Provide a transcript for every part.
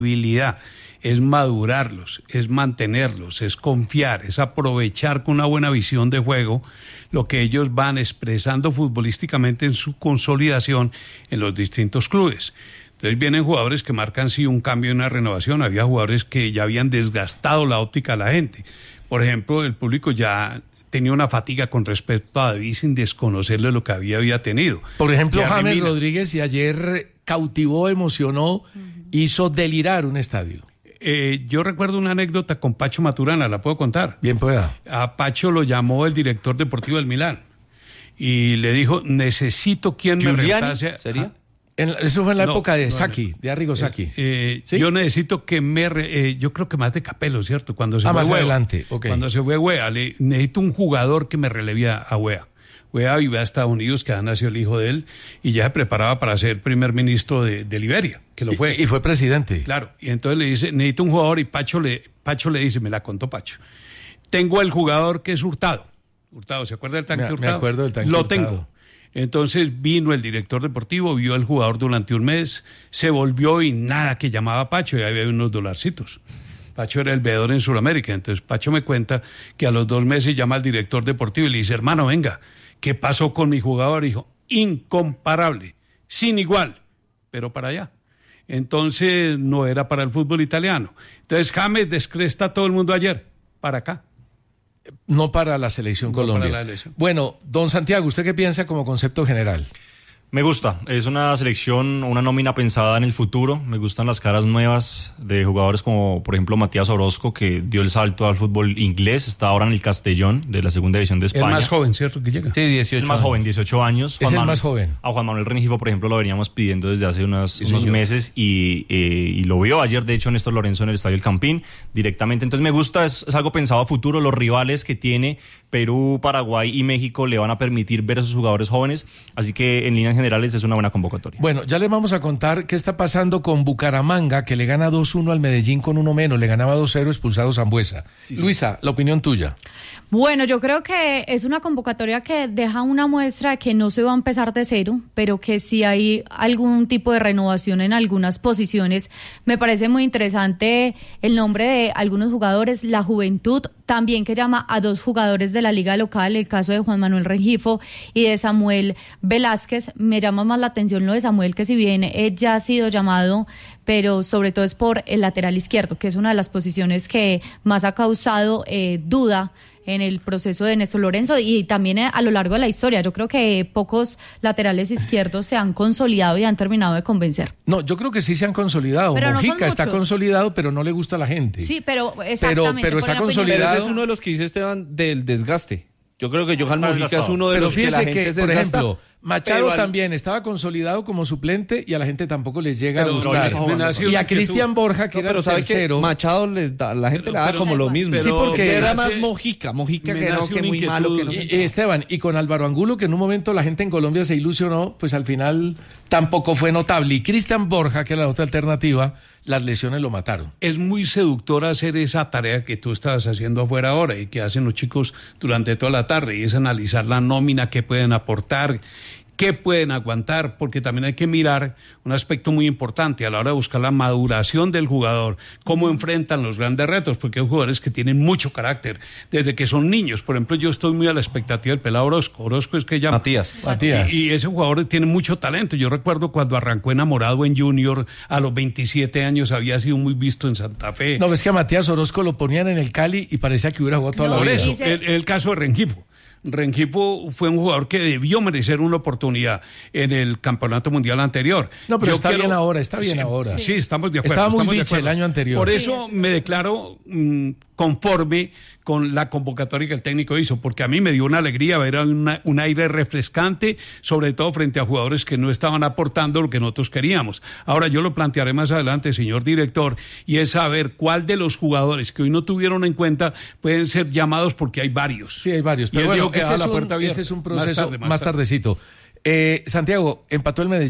habilidad, es madurarlos, es mantenerlos, es confiar, es aprovechar con una buena visión de juego lo que ellos van expresando futbolísticamente en su consolidación en los distintos clubes. Entonces vienen jugadores que marcan sí un cambio y una renovación. Había jugadores que ya habían desgastado la óptica a la gente. Por ejemplo, el público ya tenía una fatiga con respecto a David sin desconocerle lo que había tenido. Por ejemplo, James Rodríguez, y ayer cautivó, emocionó, hizo delirar un estadio. Yo recuerdo una anécdota con Pacho Maturana, ¿la puedo contar? Bien pueda. A Pacho lo llamó el director deportivo del Milán y le dijo, necesito quien me reemplace. ¿Sería? Eso fue en la época de Sacchi, de Arrigo Sacchi. ¿Sí? Yo necesito que yo creo que más de Capello, ¿cierto? Cuando se fue más Wea, adelante, okay. Cuando se fue Wea, necesito un jugador que me releve a Wea. Wea iba a Estados Unidos, que ha nacido el hijo de él, y ya se preparaba para ser primer ministro de Liberia, que lo fue. Y fue presidente. Claro, y entonces le dice, necesito un jugador, y Pacho le dice, me la contó Pacho, tengo el jugador que es Hurtado, ¿se acuerda del tanque Hurtado? Me acuerdo del tanque Lo Hurtado. tengo. Entonces vino el director deportivo, vio al jugador durante un mes, se volvió y nada que llamaba a Pacho, y había unos dolarcitos. Pacho era el veedor en Sudamérica, entonces Pacho me cuenta que a los 2 meses llama al director deportivo y le dice, hermano, venga, ¿qué pasó con mi jugador? Dijo, incomparable, sin igual, pero para allá. Entonces no era para el fútbol italiano. Entonces James descresta a todo el mundo ayer, para acá. No para la selección Colombia. Para la elección. Bueno, don Santiago, ¿usted qué piensa como concepto general? Me gusta, es una selección, una nómina pensada en el futuro. Me gustan las caras nuevas de jugadores como, por ejemplo, Matías Orozco, que dio el salto al fútbol inglés, está ahora en el Castellón de la segunda división de España. El más joven, ¿cierto? Que llega. Sí, 18 años. El más joven, 18 años. Es el más joven. A Juan Manuel Rengifo, por ejemplo, lo veníamos pidiendo desde hace unos meses y lo vio ayer, de hecho, Néstor Lorenzo en el Estadio El Campín directamente. Entonces me gusta, es algo pensado a futuro. Los rivales que tiene Perú, Paraguay y México le van a permitir ver a sus jugadores jóvenes, así que en líneas generales es una buena convocatoria. Bueno, ya les vamos a contar qué está pasando con Bucaramanga, que le gana 2-1 al Medellín con uno menos, le ganaba 2-0 expulsado Sambuesa. Sí. Luisa, la opinión tuya. Bueno, yo creo que es una convocatoria que deja una muestra de que no se va a empezar de cero, pero que si hay algún tipo de renovación en algunas posiciones. Me parece muy interesante el nombre de algunos jugadores, la juventud, también que llama a 2 jugadores de la liga local, el caso de Juan Manuel Rengifo y de Samuel Velázquez. Me llama más la atención lo de Samuel, que si bien ya ha sido llamado, pero sobre todo es por el lateral izquierdo, que es una de las posiciones que más ha causado duda en el proceso de Néstor Lorenzo y también a lo largo de la historia. Yo creo que pocos laterales izquierdos se han consolidado y han terminado de convencer. No, yo creo que sí se han consolidado. Pero Mojica está consolidado, pero no le gusta a la gente. Sí, pero exactamente. Pero está consolidado. Pero ese es uno de los que dice Esteban del desgaste. Yo creo que Johan Mojica es uno de los que la gente se por desgasta. Ejemplo, Machado también estaba consolidado como suplente y a la gente tampoco les llega a gustar. Y a Cristian Borja, que era el tercero. Machado la gente le da como lo mismo. Sí, porque era más Mojica que no, que muy malo. Que no. Esteban, y con Álvaro Angulo, que en un momento la gente en Colombia se ilusionó, pues al final tampoco fue notable. Y Cristian Borja, que era la otra alternativa, las lesiones lo mataron. Es muy seductor hacer esa tarea que tú estabas haciendo afuera ahora y que hacen los chicos durante toda la tarde, y es analizar la nómina, qué pueden aportar, qué pueden aguantar, porque también hay que mirar un aspecto muy importante a la hora de buscar la maduración del jugador, cómo enfrentan los grandes retos, porque hay jugadores que tienen mucho carácter desde que son niños. Por ejemplo, yo estoy muy a la expectativa del pelado Orozco es que llama Matías. Y ese jugador tiene mucho talento. Yo recuerdo cuando arrancó enamorado en Junior, a los 27 años había sido muy visto en Santa Fe. No, ves que a Matías Orozco lo ponían en el Cali y parecía que hubiera jugado toda la vida. Por eso, el caso de Rengifo. Rengifo fue un jugador que debió merecer una oportunidad en el campeonato mundial anterior. No, pero está bien ahora. Sí, estamos de acuerdo. Estaba muy biche el año anterior. Por eso me declaro conforme con la convocatoria que el técnico hizo, porque a mí me dio una alegría ver un aire refrescante, sobre todo frente a jugadores que no estaban aportando lo que nosotros queríamos. Ahora yo lo plantearé más adelante, señor director, y es saber cuál de los jugadores que hoy no tuvieron en cuenta pueden ser llamados, porque hay varios. Sí, hay varios, pero bueno, ese es un proceso más tardecito. Santiago, empató el Medellín.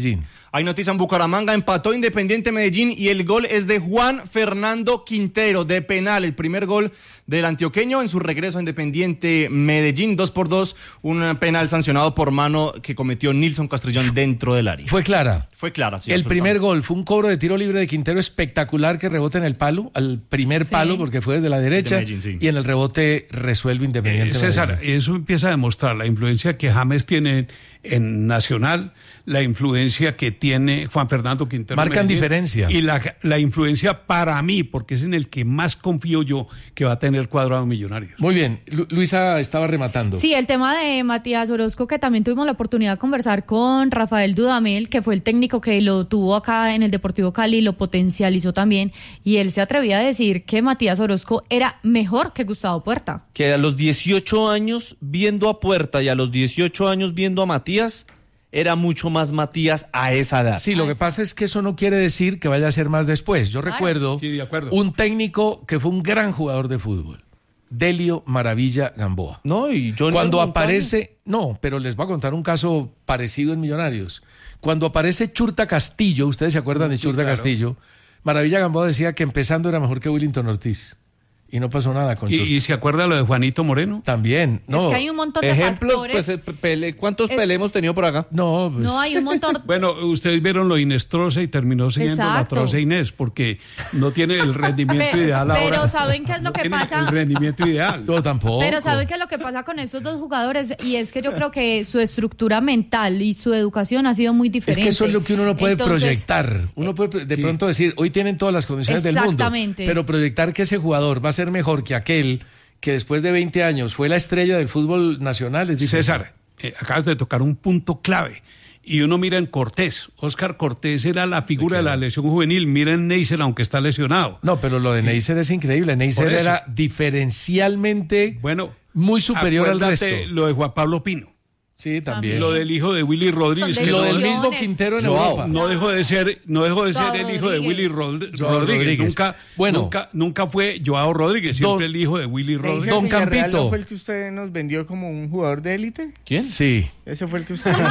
Hay noticia en Bucaramanga, empató Independiente Medellín y el gol es de Juan Fernando Quintero, de penal, el primer gol del antioqueño en su regreso a Independiente Medellín, 2-2, un penal sancionado por mano que cometió Nilson Castrillón dentro del área. Fue clara. Fue clara, sí. El primer gol fue un cobro de tiro libre de Quintero espectacular que rebota en el palo, al primer palo, porque fue desde la derecha, Medellín, sí. y en el rebote resuelve Independiente César, Medellín. eso empieza a demostrar la influencia que James tiene en Nacional, la influencia que tiene Juan Fernando Quintero. Marcan Medellín, diferencia. Y la influencia para mí, porque es en el que más confío yo que va a tener Cuadrado Millonarios. Muy bien, Luisa estaba rematando. Sí, el tema de Matías Orozco, que también tuvimos la oportunidad de conversar con Rafael Dudamel, que fue el técnico que lo tuvo acá en el Deportivo Cali, lo potencializó también, y él se atrevía a decir que Matías Orozco era mejor que Gustavo Puerta. Que a los 18 años viendo a Puerta y a los 18 años viendo a Matías, era mucho más Matías a esa edad. Sí, lo que pasa es que eso no quiere decir que vaya a ser más después. Yo recuerdo Sí, de acuerdo. un técnico que fue un gran jugador de fútbol, Delio Maravilla Gamboa. No, y Johnny Cuando Montaño. aparece, no, pero les voy a contar un caso parecido en Millonarios. Cuando aparece Churta Castillo, ustedes se acuerdan de Churta Castillo, Maravilla Gamboa decía que empezando era mejor que Willington Ortiz. Y no pasó nada con Churta. ¿Y se acuerda lo de Juanito Moreno? También, no. Es que hay un montón de Ejemplos, factores. pues, ¿cuántos Pelé hemos tenido por acá? No, pues, No, hay un montón. Bueno, ustedes vieron lo Inestrosa y terminó siguiendo la Exacto. Troza Inés, porque no tiene el rendimiento ideal ahora. Pero ¿saben qué es lo No que tiene pasa? el rendimiento ideal. no, tampoco. Pero ¿saben qué es lo que pasa con estos dos jugadores? Y es que yo creo que su estructura mental y su educación ha sido muy Es diferente. que eso es lo que uno no puede Entonces, proyectar. Uno puede de pronto decir, hoy tienen todas las condiciones del mundo. Exactamente. Pero proyectar que ese jugador va a ser mejor que aquel que después de 20 años fue la estrella del fútbol nacional es difícil. César, acabas de tocar un punto clave. Y uno mira en Cortés. Óscar Cortés era la figura de la lesión juvenil. Mira en Neisser, aunque está lesionado. No, pero lo de Neisser es increíble. Neisser Por eso. era diferencialmente Bueno, muy superior al resto. acuérdate lo de Juan Pablo Pino. Sí, también. Lo del hijo de Willy Rodríguez. Son que Lo del lesiones. mismo Quintero en Joao. Europa. no dejó de ser Joao el hijo de Willy Rodríguez. Joao Rodríguez. Rodríguez. Nunca fue Joao Rodríguez, siempre Don- el hijo de Willy Rodríguez. Don Campito. ¿No fue el que usted nos vendió como un jugador de élite? ¿Quién? Sí. Ese fue el que usted...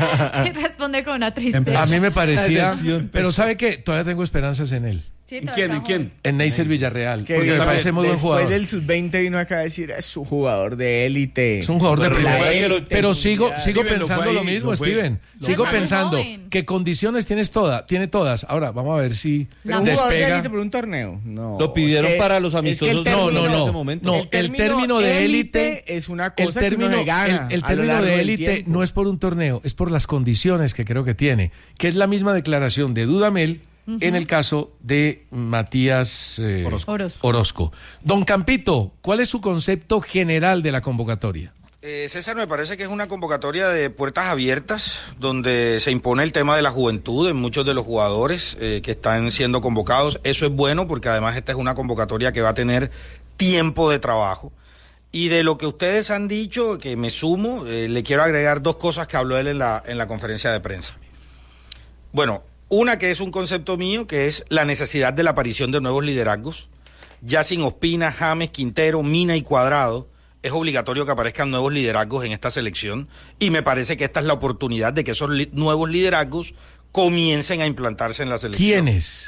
Responde con una tristeza. A mí me parecía, Decepción, pero ¿sabe qué? Todavía tengo esperanzas en él. Sí, ¿En todavía quién? está ¿En quién? joven. En Neisser Villarreal. que Porque me después- parece muy buen después jugador. del sub-20 vino acá a decir, es su jugador de élite. Es un jugador de Pero primera. la élite Pero sigo mundial. sigo Steven, pensando lo fue lo ahí, mismo, lo fue. Steven. Lo Sigo fue muy pensando joven. qué condiciones tiene todas. Ahora, vamos a ver si Pero un jugador de despega. élite por un torneo. No. Lo pidieron es que- para los es que el amistosos. término- en ese momento. No, el término de élite es una El cosa que término, uno le gana el a lo término largo de del élite tiempo. no es por un torneo, es por las condiciones que creo que tiene, que es la misma declaración de Dudamel en el caso de Matías Orozco. Don Campito, ¿cuál es su concepto general de la convocatoria? César, me parece que es una convocatoria de puertas abiertas, donde se impone el tema de la juventud en muchos de los jugadores que están siendo convocados. Eso es bueno porque además esta es una convocatoria que va a tener tiempo de trabajo. Y de lo que ustedes han dicho, que me sumo, le quiero agregar dos cosas que habló él en la conferencia de prensa. Bueno, una que es un concepto mío, que es la necesidad de la aparición de nuevos liderazgos. Ya sin Ospina, James, Quintero, Mina y Cuadrado, es obligatorio que aparezcan nuevos liderazgos en esta selección. Y me parece que esta es la oportunidad de que esos nuevos liderazgos comiencen a implantarse en la selección. ¿Quiénes?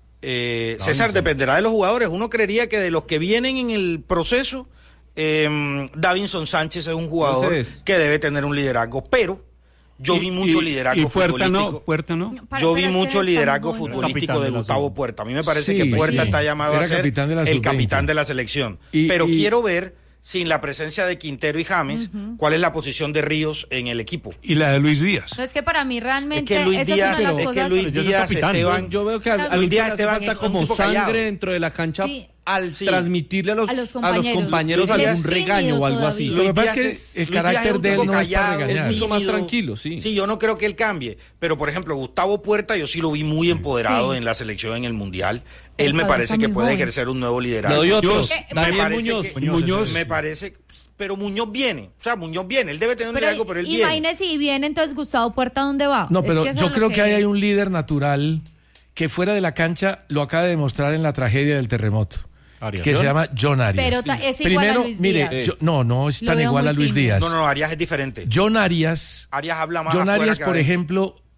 César, dependerá de los jugadores. Uno creería que de los que vienen en el proceso, Davinson Sánchez es un jugador Ese es. que debe tener un liderazgo, pero yo vi mucho liderazgo y Puerta futbolístico. no, Puerta no. Yo vi Pero es que mucho está liderazgo muy bueno. futbolístico Capitán de de la Gustavo sub. Puerta. A mí me parece Sí, que Puerta sí. está llamado Era a ser capitán de la el sub-20. capitán de la selección. Y- Pero y- quiero ver, sin la presencia de Quintero y James, cuál es la posición de Ríos en el equipo. Y la de Luis Díaz. No, es que para mí Es realmente que Luis esa Díaz, es una de las es que cosas. Luis Pero ya es Díaz, capitán, Esteban, Yo veo que a Luis Luis Díaz Díaz hace Esteban falta es un como tipo callado. sangre dentro de la cancha Sí. al Sí. transmitirle a los compañeros Luis Díaz algún es regaño tímido o algo así. Lo que pasa Díaz es que el Luis Díaz carácter un de él tipo no es para callado, regañar. Es mucho más tímido. tranquilo, sí. Sí, yo no creo que él cambie. Pero, por ejemplo, Gustavo Puerta, yo sí lo vi muy empoderado Sí. en la selección en el Mundial. Pero Él me todavía parece está que muy puede joven. ejercer un nuevo Le liderazgo. doy otro. Muñoz. Me Daniel parece Muñoz. que- Muñoz. Me parece, pero Muñoz viene. O sea, Muñoz viene. Él debe tener un Pero liderazgo, pero él viene. imagínese si viene entonces Gustavo Puerta, ¿dónde va? No, Es pero eso yo es lo creo que ahí hay un líder natural que fuera de la cancha lo acaba de demostrar en la tragedia del terremoto, Arias. que se llama John Arias. Pero es igual Primero, a Luis mire, Díaz. no es Lo tan veo igual muy a Luis tímido. Díaz. No, Arias es diferente. John Arias, Arias habla más afuera que por adentro. ejemplo,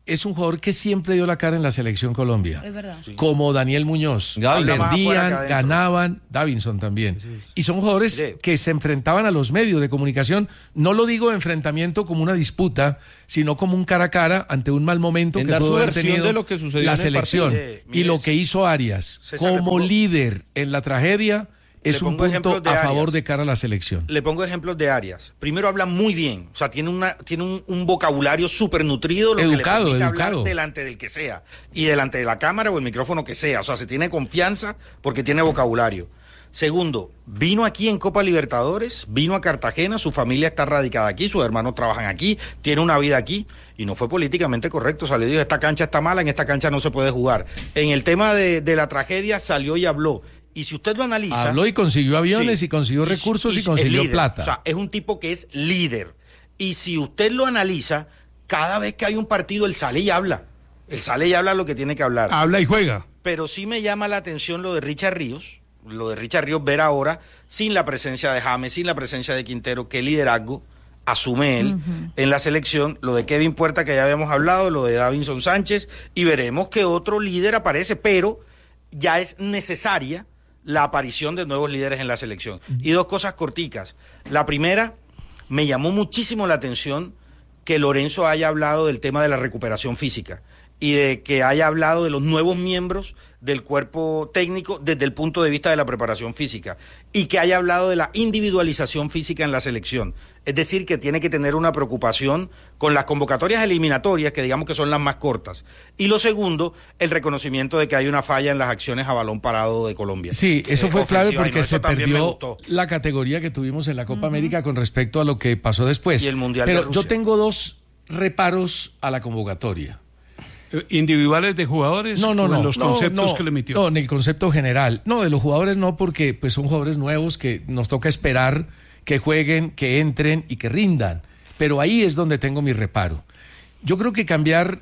es un jugador que siempre dio la cara en la selección Colombia. Es verdad. Sí. Como Daniel Muñoz. Perdían, ganaban, Davinson también. Sí. Y son jugadores que se enfrentaban a los medios de comunicación. No lo digo enfrentamiento como una disputa, sino como un cara a cara ante un mal momento que pudo haber tenido de lo que sucedió la en el selección. Y lo que hizo Arias como líder en la tragedia es un punto a favor de cara a la selección. Le pongo ejemplos de Arias. Primero habla muy bien, o sea, tiene un vocabulario súper nutrido, lo educado, que le permite hablar delante del que sea, y delante de la cámara o el micrófono que sea, o sea, se tiene confianza porque tiene vocabulario. Segundo, vino aquí en Copa Libertadores, vino a Cartagena, su familia está radicada aquí, sus hermanos trabajan aquí, tiene una vida aquí, y no fue políticamente correcto, salió y dijo, esta cancha está mala, en esta cancha no se puede jugar. En el tema de la tragedia salió y habló. Y si usted lo analiza... Habló y consiguió aviones y consiguió recursos y consiguió líder, plata. O sea, es un tipo que es líder. Y si usted lo analiza, cada vez que hay un partido, él sale y habla. Él sale y habla lo que tiene que hablar. Habla y juega. Pero sí me llama la atención lo de Richard Ríos. Lo de Richard Ríos, ver ahora, sin la presencia de James, sin la presencia de Quintero, qué liderazgo asume él en la selección. Lo de Kevin Puerta, que ya habíamos hablado, lo de Davinson Sánchez, y veremos que otro líder aparece, pero ya es necesaria la aparición de nuevos líderes en la selección. Y dos cosas corticas. La primera, me llamó muchísimo la atención que Lorenzo haya hablado del tema de la recuperación física y de que haya hablado de los nuevos miembros del cuerpo técnico desde el punto de vista de la preparación física y que haya hablado de la individualización física en la selección. Es decir, que tiene que tener una preocupación con las convocatorias eliminatorias, que digamos que son las más cortas. Y lo segundo, el reconocimiento de que hay una falla en las acciones a balón parado de Colombia. Sí, eso fue clave porque se perdió la categoría que tuvimos en la Copa América con respecto a lo que pasó después. Y el Mundial de Pero Rusia. yo tengo dos reparos a la convocatoria. ¿Individuales de jugadores? No, en los conceptos que le emitió. No, en el concepto general. No, de los jugadores no, porque pues son jugadores nuevos que nos toca esperar que jueguen, que entren y que rindan. Pero ahí es donde tengo mi reparo. Yo creo que cambiar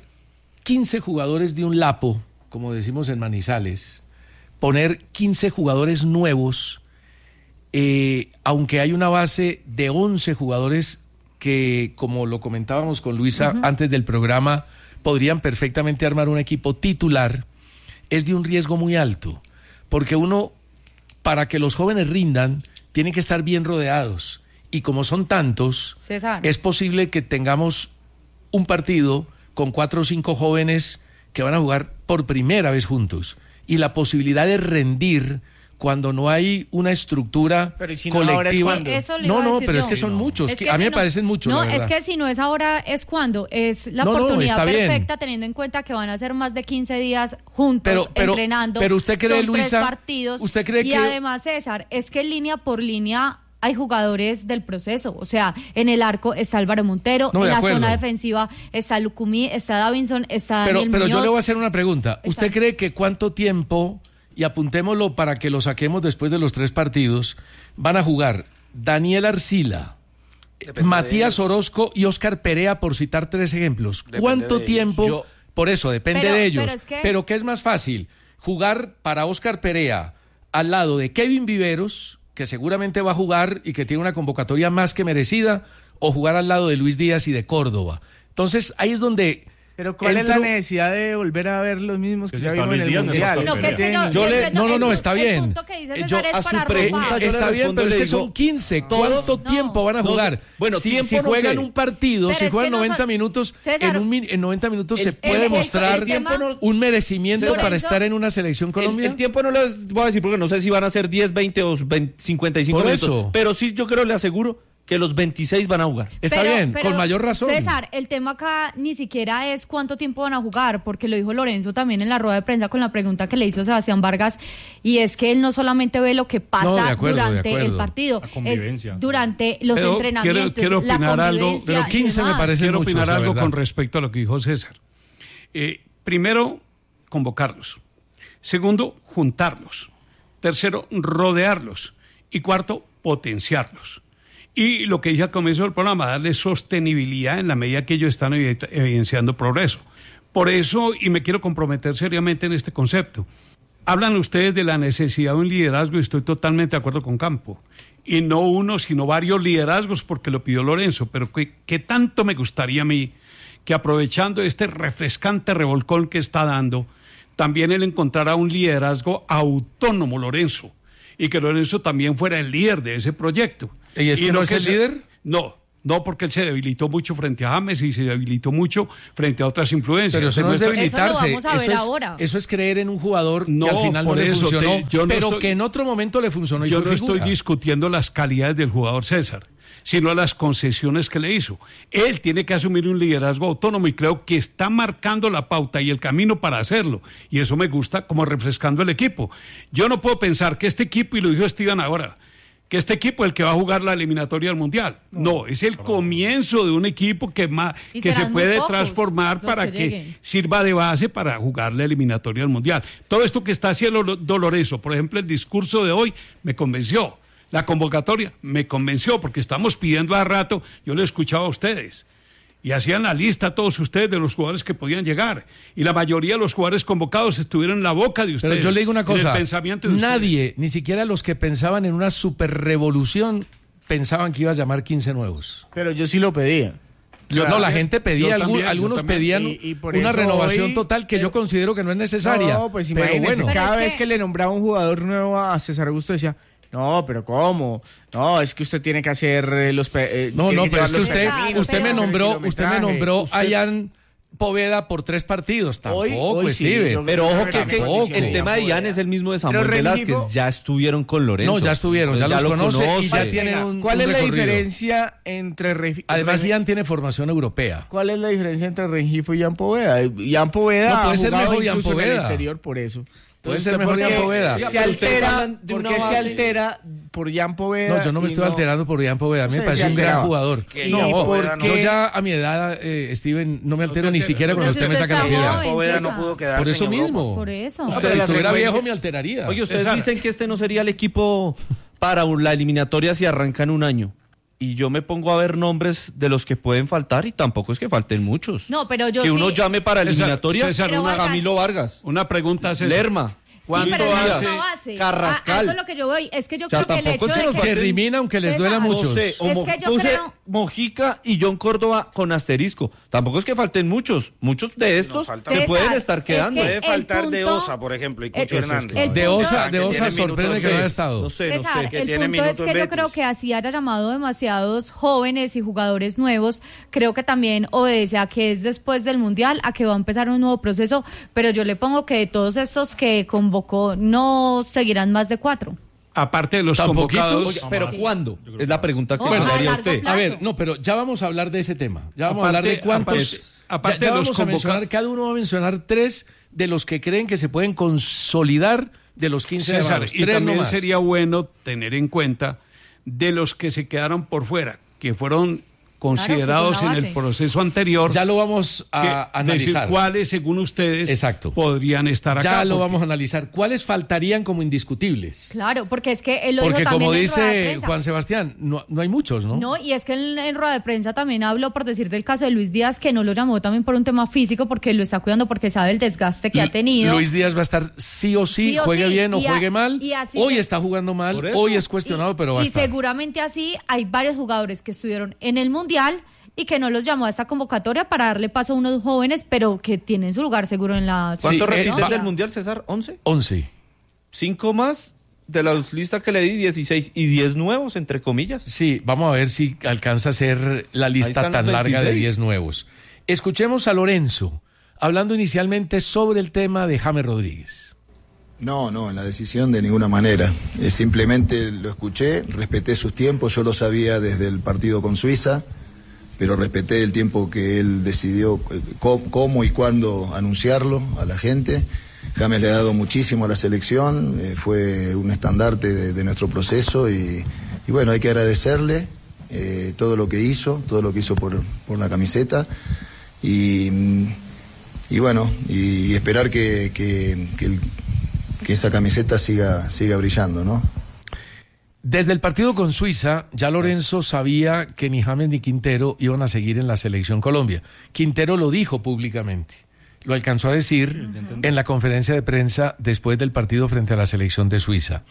15 jugadores de un lapo, como decimos en Manizales, poner 15 jugadores nuevos, aunque hay una base de 11 jugadores que, como lo comentábamos con Luisa antes del programa, podrían perfectamente armar un equipo titular, es de un riesgo muy alto, porque uno, para que los jóvenes rindan, tienen que estar bien rodeados, y como son tantos, César, es posible que tengamos un partido con 4 o 5 jóvenes que van a jugar por primera vez juntos, y la posibilidad de rendir cuando no hay una estructura pero si no, colectiva. ahora es No, pero es que son muchos. Es que a mí si me parecen muchos. No, la verdad. es que si no es ahora, es cuando. Es la oportunidad perfecta, teniendo en cuenta que van a ser más de 15 días juntos, entrenando. Pero usted cree, son Luisa, 3 partidos. ¿usted cree y que además, César, es que línea por línea hay jugadores del proceso. O sea, en el arco está Álvaro Montero, en la zona defensiva está Lucumí, está Davinson, está Daniel Pero Muñoz. yo le voy a hacer una pregunta. ¿Usted cree que cuánto tiempo, y apuntémoslo para que lo saquemos después de los 3 partidos, van a jugar Daniel Arcila, Matías Orozco y Óscar Perea, por citar 3 ejemplos? ¿Cuánto tiempo? Por eso, depende de ellos. Pero ¿qué es más fácil? ¿Jugar para Óscar Perea al lado de Kevin Viveros, que seguramente va a jugar y que tiene una convocatoria más que merecida, o jugar al lado de Luis Díaz y de Córdoba? Entonces, ahí es donde... Pero ¿cuál es la necesidad de volver a ver los mismos que ya vimos en el Mundial? No, está bien. A su pregunta está bien, pero es que son 15. ¿Cuánto tiempo van a jugar? Bueno, si juegan un partido, si juegan 90 minutos, en 90 minutos se puede mostrar un merecimiento para estar en una selección Colombia. El tiempo no les voy a decir porque no sé si van a ser 10, 20 o 55 minutos. Pero sí, yo creo, le aseguro que los 26 van a jugar. Está bien, con mayor razón. César, el tema acá ni siquiera es cuánto tiempo van a jugar, porque lo dijo Lorenzo también en la rueda de prensa con la pregunta que le hizo Sebastián Vargas, y es que él no solamente ve lo que pasa durante el partido, es durante los entrenamientos, quiero opinar algo, pero 15 me parece quiero mucho, opinar algo con respecto a lo que dijo César. Primero, convocarlos. Segundo, juntarlos. Tercero, rodearlos. Y cuarto, potenciarlos. Y lo que dije al comienzo del programa, darle sostenibilidad en la medida que ellos están evidenciando progreso. Por eso, y me quiero comprometer seriamente en este concepto, hablan ustedes de la necesidad de un liderazgo y estoy totalmente de acuerdo con Campo. Y no uno, sino varios liderazgos, porque lo pidió Lorenzo. Pero ¿qué tanto me gustaría a mí que aprovechando este refrescante revolcón que está dando, también él encontrará un liderazgo autónomo, Lorenzo, y que Lorenzo también fuera el líder de ese proyecto. ¿Y es que no es el líder? No, porque él se debilitó mucho frente a James y se debilitó mucho frente a otras influencias. Pero eso no es debilitarse. Eso lo vamos a ver ahora. Eso es creer en un jugador que al final no le funcionó, pero que en otro momento le funcionó y yo fue no figura. estoy discutiendo las calidades del jugador César, sino las concesiones que le hizo. Él tiene que asumir un liderazgo autónomo y creo que está marcando la pauta y el camino para hacerlo. Y eso me gusta como refrescando el equipo. Yo no puedo pensar que este equipo, y lo dijo Steven ahora, que este equipo es el que va a jugar la eliminatoria del Mundial. No, es el comienzo de un equipo que se puede transformar para que sirva de base para jugar la eliminatoria del Mundial. Todo esto que está haciendo Lorenzo, por ejemplo, el discurso de hoy me convenció. La convocatoria me convenció porque estamos pidiendo a rato, yo lo escuchaba a ustedes, y hacían la lista todos ustedes de los jugadores que podían llegar, y la mayoría de los jugadores convocados estuvieron en la boca de ustedes. Pero yo le digo una cosa, en el pensamiento de nadie, ustedes. ni siquiera los que pensaban en una superrevolución, pensaban que iba a llamar 15 nuevos. Pero yo sí lo pedía. La gente pedía, algunos pedían una renovación hoy, total que yo considero que no es necesaria. No, pues imagínese, bueno. cada vez que le nombraba un jugador nuevo a César Augusto decía... No, pero ¿cómo? No, es que usted tiene que hacer los... pero es que usted me nombró a Ian Poveda por 3 partidos. Tampoco, hoy Steven. Sí, pero ojo que es que el tema de Ian es el mismo de Samuel Velázquez. Ya estuvieron con Lorenzo. No, ya estuvieron, ya los conoce y ya tienen un ¿Cuál es la recorrido. diferencia entre... Además, Ian tiene formación europea. ¿Cuál es la diferencia entre Rengifo y Ian Poveda? Ian Poveda no, puede ha ser jugado mejor Ian incluso en el Poveda. exterior por eso. Puede ser mejor Ian Poveda. Se altera, ¿por qué se altera por Ian Poveda? No, yo no me estoy alterando por Ian Poveda. A mí me parece un gran jugador. Yo ya a mi edad, Steven, no me altero ni siquiera cuando usted me saca la piedra. Poveda no pudo quedarse por eso en Europa. mismo. Por eso. Si estuviera viejo me alteraría. Oye, ustedes dicen que este no sería el equipo para la eliminatoria si arranca en un año. Y yo me pongo a ver nombres de los que pueden faltar y tampoco es que falten muchos. No, pero yo que sí. uno llame para eliminatoria. César, Camilo Vargas. Una pregunta, César. Lerma. ¿Cuánto hace Carrascal? Eso es lo que yo voy. Es que yo O sea, creo que el hecho tampoco es que de nos que... Se elimina aunque les duela a muchos. No sé, Es que yo puse creo... Mojica y John Córdoba con asterisco. Tampoco es que falten muchos. Muchos de estos faltan. se pueden César, estar quedando. es que Puede faltar el de punto- Osa, por ejemplo, y Cucho el- Hernández. De Osa tiene sorprende minutos, que no haya estado. No sé. César, que el tiene punto es minutos que yo Betis. creo que así haya llamado demasiados jóvenes y jugadores nuevos, creo que también obedece a que es después del Mundial, a que va a empezar un nuevo proceso, pero yo le pongo que de todos estos que convocó no seguirán más de 4. Aparte de los ¿Tan convocados... poquitos? Pero ¿cuándo? Es la pregunta que Bueno, le haría a a largo usted. plazo. A ver, no, pero ya vamos a hablar de ese tema. Ya vamos a hablar de cuántos... aparte ya de los vamos a mencionar, cada uno va a mencionar 3 de los que creen que se pueden consolidar de los 15 César, llamados. y 3 también nomás. sería bueno tener en cuenta de los que se quedaron por fuera, que fueron considerados que fue una en el base. proceso anterior. Ya lo vamos a analizar. Decir cuáles, según ustedes, Exacto. podrían estar acá. Ya lo porque- vamos a analizar. ¿Cuáles faltarían como indiscutibles? Claro, porque es que él lo Porque dijo también como en rueda de dice prensa. Juan Sebastián, no hay muchos, ¿no? No, y es que en rueda de prensa también habló, por decir del caso de Luis Díaz, que no lo llamó también por un tema físico, porque lo está cuidando, porque sabe el desgaste que ha tenido. Luis Díaz va a estar sí o sí, Sí o juegue sí, bien o y juegue mal. y así Hoy se- está jugando mal, Por eso. hoy es cuestionado, pero va a Y estar. seguramente así hay varios jugadores que estuvieron en el Mundial y que no los llamó a esta convocatoria para darle paso a unos jóvenes, pero que tienen su lugar seguro en la... ¿Cuánto Sí, repiten va- del Mundial, César? ¿11? 11. 5 más de la lista que le di, 16. Y 10 nuevos, entre comillas. Sí, vamos a ver si alcanza a ser la lista están tan los larga de 26. 10 nuevos. Escuchemos a Lorenzo, hablando inicialmente sobre el tema de James Rodríguez. No, en la decisión de ninguna manera. Simplemente lo escuché, respeté sus tiempos, yo lo sabía desde el partido con Suiza, pero respeté el tiempo que él decidió cómo y cuándo anunciarlo a la gente. James le ha dado muchísimo a la selección, fue un estandarte de nuestro proceso y bueno, hay que agradecerle todo lo que hizo por la camiseta y bueno, y esperar que esa camiseta siga brillando, ¿no? Desde el partido con Suiza, ya Lorenzo sabía que ni James ni Quintero iban a seguir en la Selección Colombia. Quintero lo dijo públicamente. Lo alcanzó a decir en la conferencia de prensa después del partido frente a la Selección de Suiza.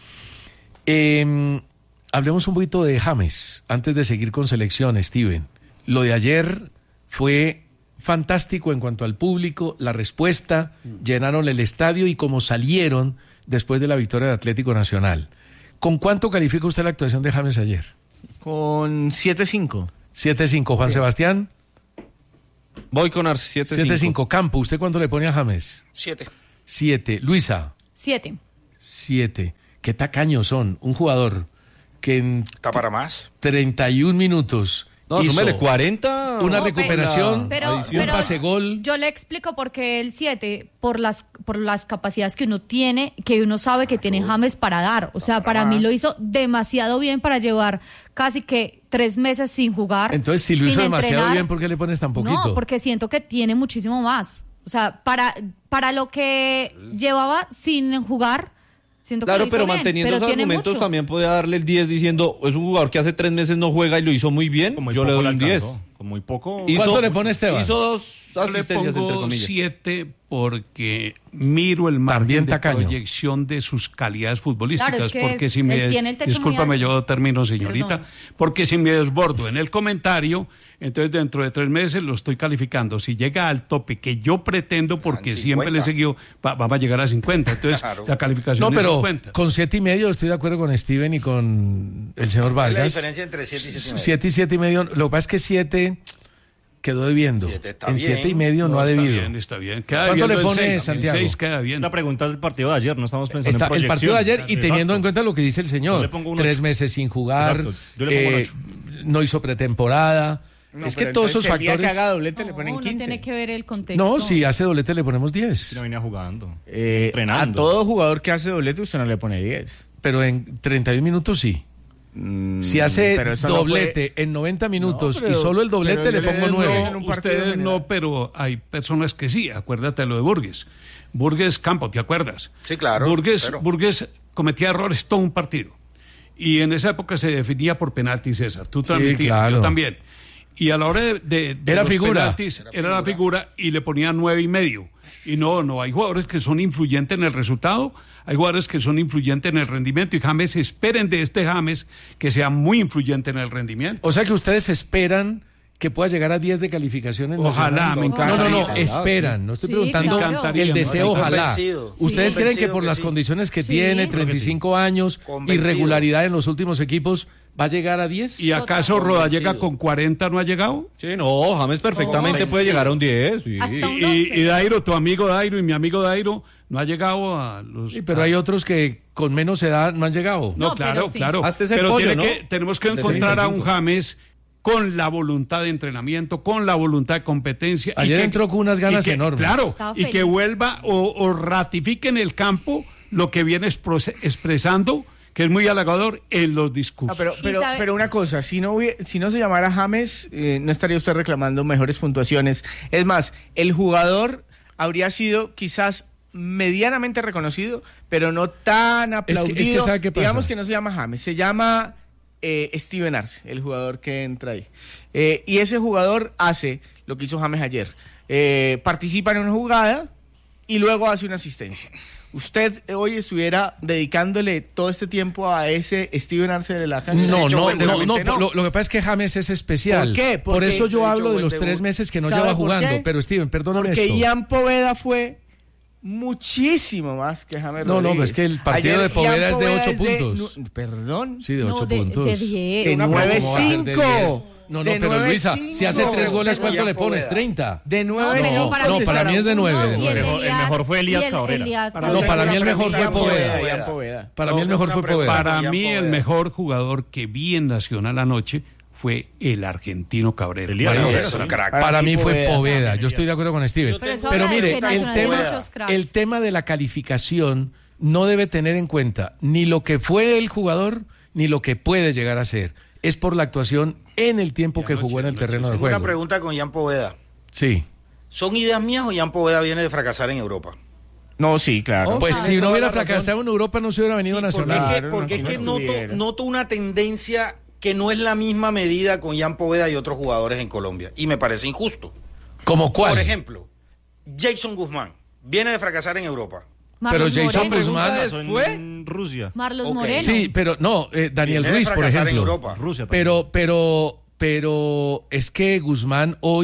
Hablemos un poquito de James, antes de seguir con selección, Steven. Lo de ayer fue fantástico en cuanto al público, la respuesta, llenaron el estadio y como salieron después de la victoria de Atlético Nacional. ¿Con cuánto califica usted la actuación de James ayer? Con 7-5. 7-5. Juan Sebastián. Voy con Arce, 7-5. 7-5. Campo, ¿usted cuánto le pone a James? 7. 7. Luisa. 7. 7. Qué tacaños son. Un jugador que en ¿Está para más? 31 minutos No, hizo súmele 40. una No, recuperación, pero- un pase-gol. Yo le explico por qué el 7, por las capacidades que uno tiene, que uno sabe que tiene James para dar. O sea, para mí lo hizo demasiado bien para llevar casi que 3 meses sin jugar. Entonces, si lo sin hizo demasiado entrenar. bien, ¿por qué le pones tan poquito? No, porque siento que tiene muchísimo más. O sea, para lo que llevaba sin jugar, siento que Claro, lo hizo pero bien, manteniendo pero esos tiene argumentos mucho. también podía darle el 10 diciendo, es un jugador que hace 3 meses no juega y lo hizo muy bien, Con muy yo le poco doy un 10. alcanzó, Con muy poco. ¿Cuánto le pone Esteban? Hizo 2 Yo le asistencias, entre pongo comillas. 7 porque miro el También margen de tacaño. proyección de sus calidades futbolísticas. Claro, es que porque es- si me él tiene el techo muy discúlpame, alto. yo termino, señorita, Perdón. porque si me desbordo en el comentario, entonces dentro de 3 meses lo estoy calificando. Si llega al tope que yo pretendo, porque siempre le he 50. seguido, vamos a llegar a 50. Entonces Claro. la calificación No, es pero 50. con 7,5 estoy de acuerdo con Steven y con el señor Es la Vargas. diferencia entre 7 y 7,5. 7 y 7,5. Lo que pasa es que 7 quedó debiendo. 7 está En bien. 7,5 no ha debido. Está bien. Queda ¿Cuánto debiendo le el pone 6, Santiago? El 6 queda bien. La pregunta es el partido de ayer, no estamos pensando Está en el proyección. partido de ayer y Exacto. teniendo en cuenta lo que dice el Yo señor. le pongo un 3 8. meses sin jugar, Exacto. Yo le pongo un 8. no hizo pretemporada. No, es que pero todos esos entonces el día factores... que haga doblete le No, ponen uno 15. tiene que ver el contexto. No, si hace doblete le ponemos 10. No venía jugando. A entrenando. todo jugador que hace doblete usted no le pone 10. Pero en 31 minutos sí. Si hace pero eso no doblete en 90 minutos No, pero- y solo el doblete pero le yo pongo le- 9. en un partido Ustedes general. no, pero hay personas que sí. Acuérdate lo de Burgues. Burgues Campo, ¿te acuerdas? Sí, claro, Burgues, pero- Burgues cometía errores todo un partido. Y en esa época se definía por penalti, César. Tú también, claro. yo también. Y a la hora de Era los figura. penaltis, era la figura y le ponía 9,5. Y no, hay jugadores que son influyentes en el resultado, hay jugadores que son influyentes en el rendimiento y James, esperen de este James que sea muy influyente en el rendimiento. O sea que ustedes esperan que pueda llegar a 10 de calificación en Ojalá, Nacional. me encantaría. No, esperan. No estoy Sí, preguntando claro. Me encantaría, el ¿no? deseo, Estoy ojalá. convencido. ¿Ustedes Sí. creen que por Convencido las que sí. condiciones que Sí. tiene, Creo que 35 años, Convencido. irregularidad en los últimos equipos, va a llegar a 10? ¿Y acaso Total. Roda llega Convencido. con 40, no ha llegado? Sí, no, James perfectamente Convencido. puede llegar a un 10. sí. Hasta un Y 11. Dairo, tu amigo Dairo y mi amigo Dairo, no ha llegado a los... Sí, pero hay otros que con menos edad no han llegado. No, No, claro, pero sí. claro. Hasta ese Pero pollo, tiene ¿no? tenemos que De encontrar a un 35. James con la voluntad de entrenamiento, con la voluntad de competencia. y Ayer que- entró con unas ganas y que, enormes. Claro, Estaba y que feliz. vuelva o ratifique en el campo lo que viene expresando, que es muy halagador en los discursos. sabe- pero una cosa, si no se llamara James, no estaría usted reclamando mejores puntuaciones. Es más, el jugador habría sido quizás medianamente reconocido, pero no tan aplaudido. ¿sabe qué pasa? Digamos que no se llama James, se llama Steven Arce, el jugador que entra ahí. Y ese jugador hace lo que hizo James ayer. Participa en una jugada y luego hace una asistencia. ¿Usted hoy estuviera dedicándole todo este tiempo a ese Steven Arce de la cancha? No, De hecho, no, seguramente no. Lo que pasa es que James es especial. ¿Por qué? Por Porque, eso yo de hablo hecho, de los buen 3 debut. meses que no ¿Sabe lleva por jugando. qué? Pero Steven, perdóname Porque esto. Ian Poveda fue muchísimo más que James No, Rodríguez. es que el partido de Poveda Ian es de Poveda 8 puntos. ¿Perdón? Sí, de No, 8 de puntos. 10. De ¿Cómo va a ser de 9-5. 10? No, De pero Luisa, 9-5. si hace 3 goles, Tengo ¿cuánto Ian le pones? Poveda. 30. De No, 9-5. pero para mí es de 9. No, y el El mejor fue Elías y el Cabrera. Elías Para No, para mí el mejor fue Ian Poveda. Ian Poveda. Para mí el mejor fue Poveda. Para Ian mí el Poveda. mejor jugador que vi en Nacional anoche fue el argentino Cabrera. Elías Bueno, Cabrera, es un sí. crack. Para mí fue Poveda. Poveda. Yo estoy de acuerdo con Steven. Pero eso Pero habla de mire, que Nacional el tiene tema, muchos cracks. el tema de la calificación no debe tener en cuenta ni lo que fue el jugador ni lo que puede llegar a ser. Es por la actuación en el tiempo que jugó en el terreno de Tengo una juego. pregunta con Ian Poveda. Sí. ¿Son ideas mías o Ian Poveda viene de fracasar en Europa? No, sí, claro. Pues Tiene si no toda hubiera la razón. fracasado en Europa no se hubiera venido a Nacional. Claro, Porque no, es que si no noto, estuviera. noto una tendencia que no es la misma medida con Ian Poveda y otros jugadores en Colombia. Y me parece injusto. ¿Como cuál? Por ejemplo, Jason Guzmán viene de fracasar en Europa. Marlos Pero Jason Moreno. Guzmán- Pasó en Rusia. Marlos Ok. Moreno. Sí, pero no, Daniel Viene de Ruiz, por fracasar ejemplo. en Europa. Rusia también. Pero es que Guzmán hoy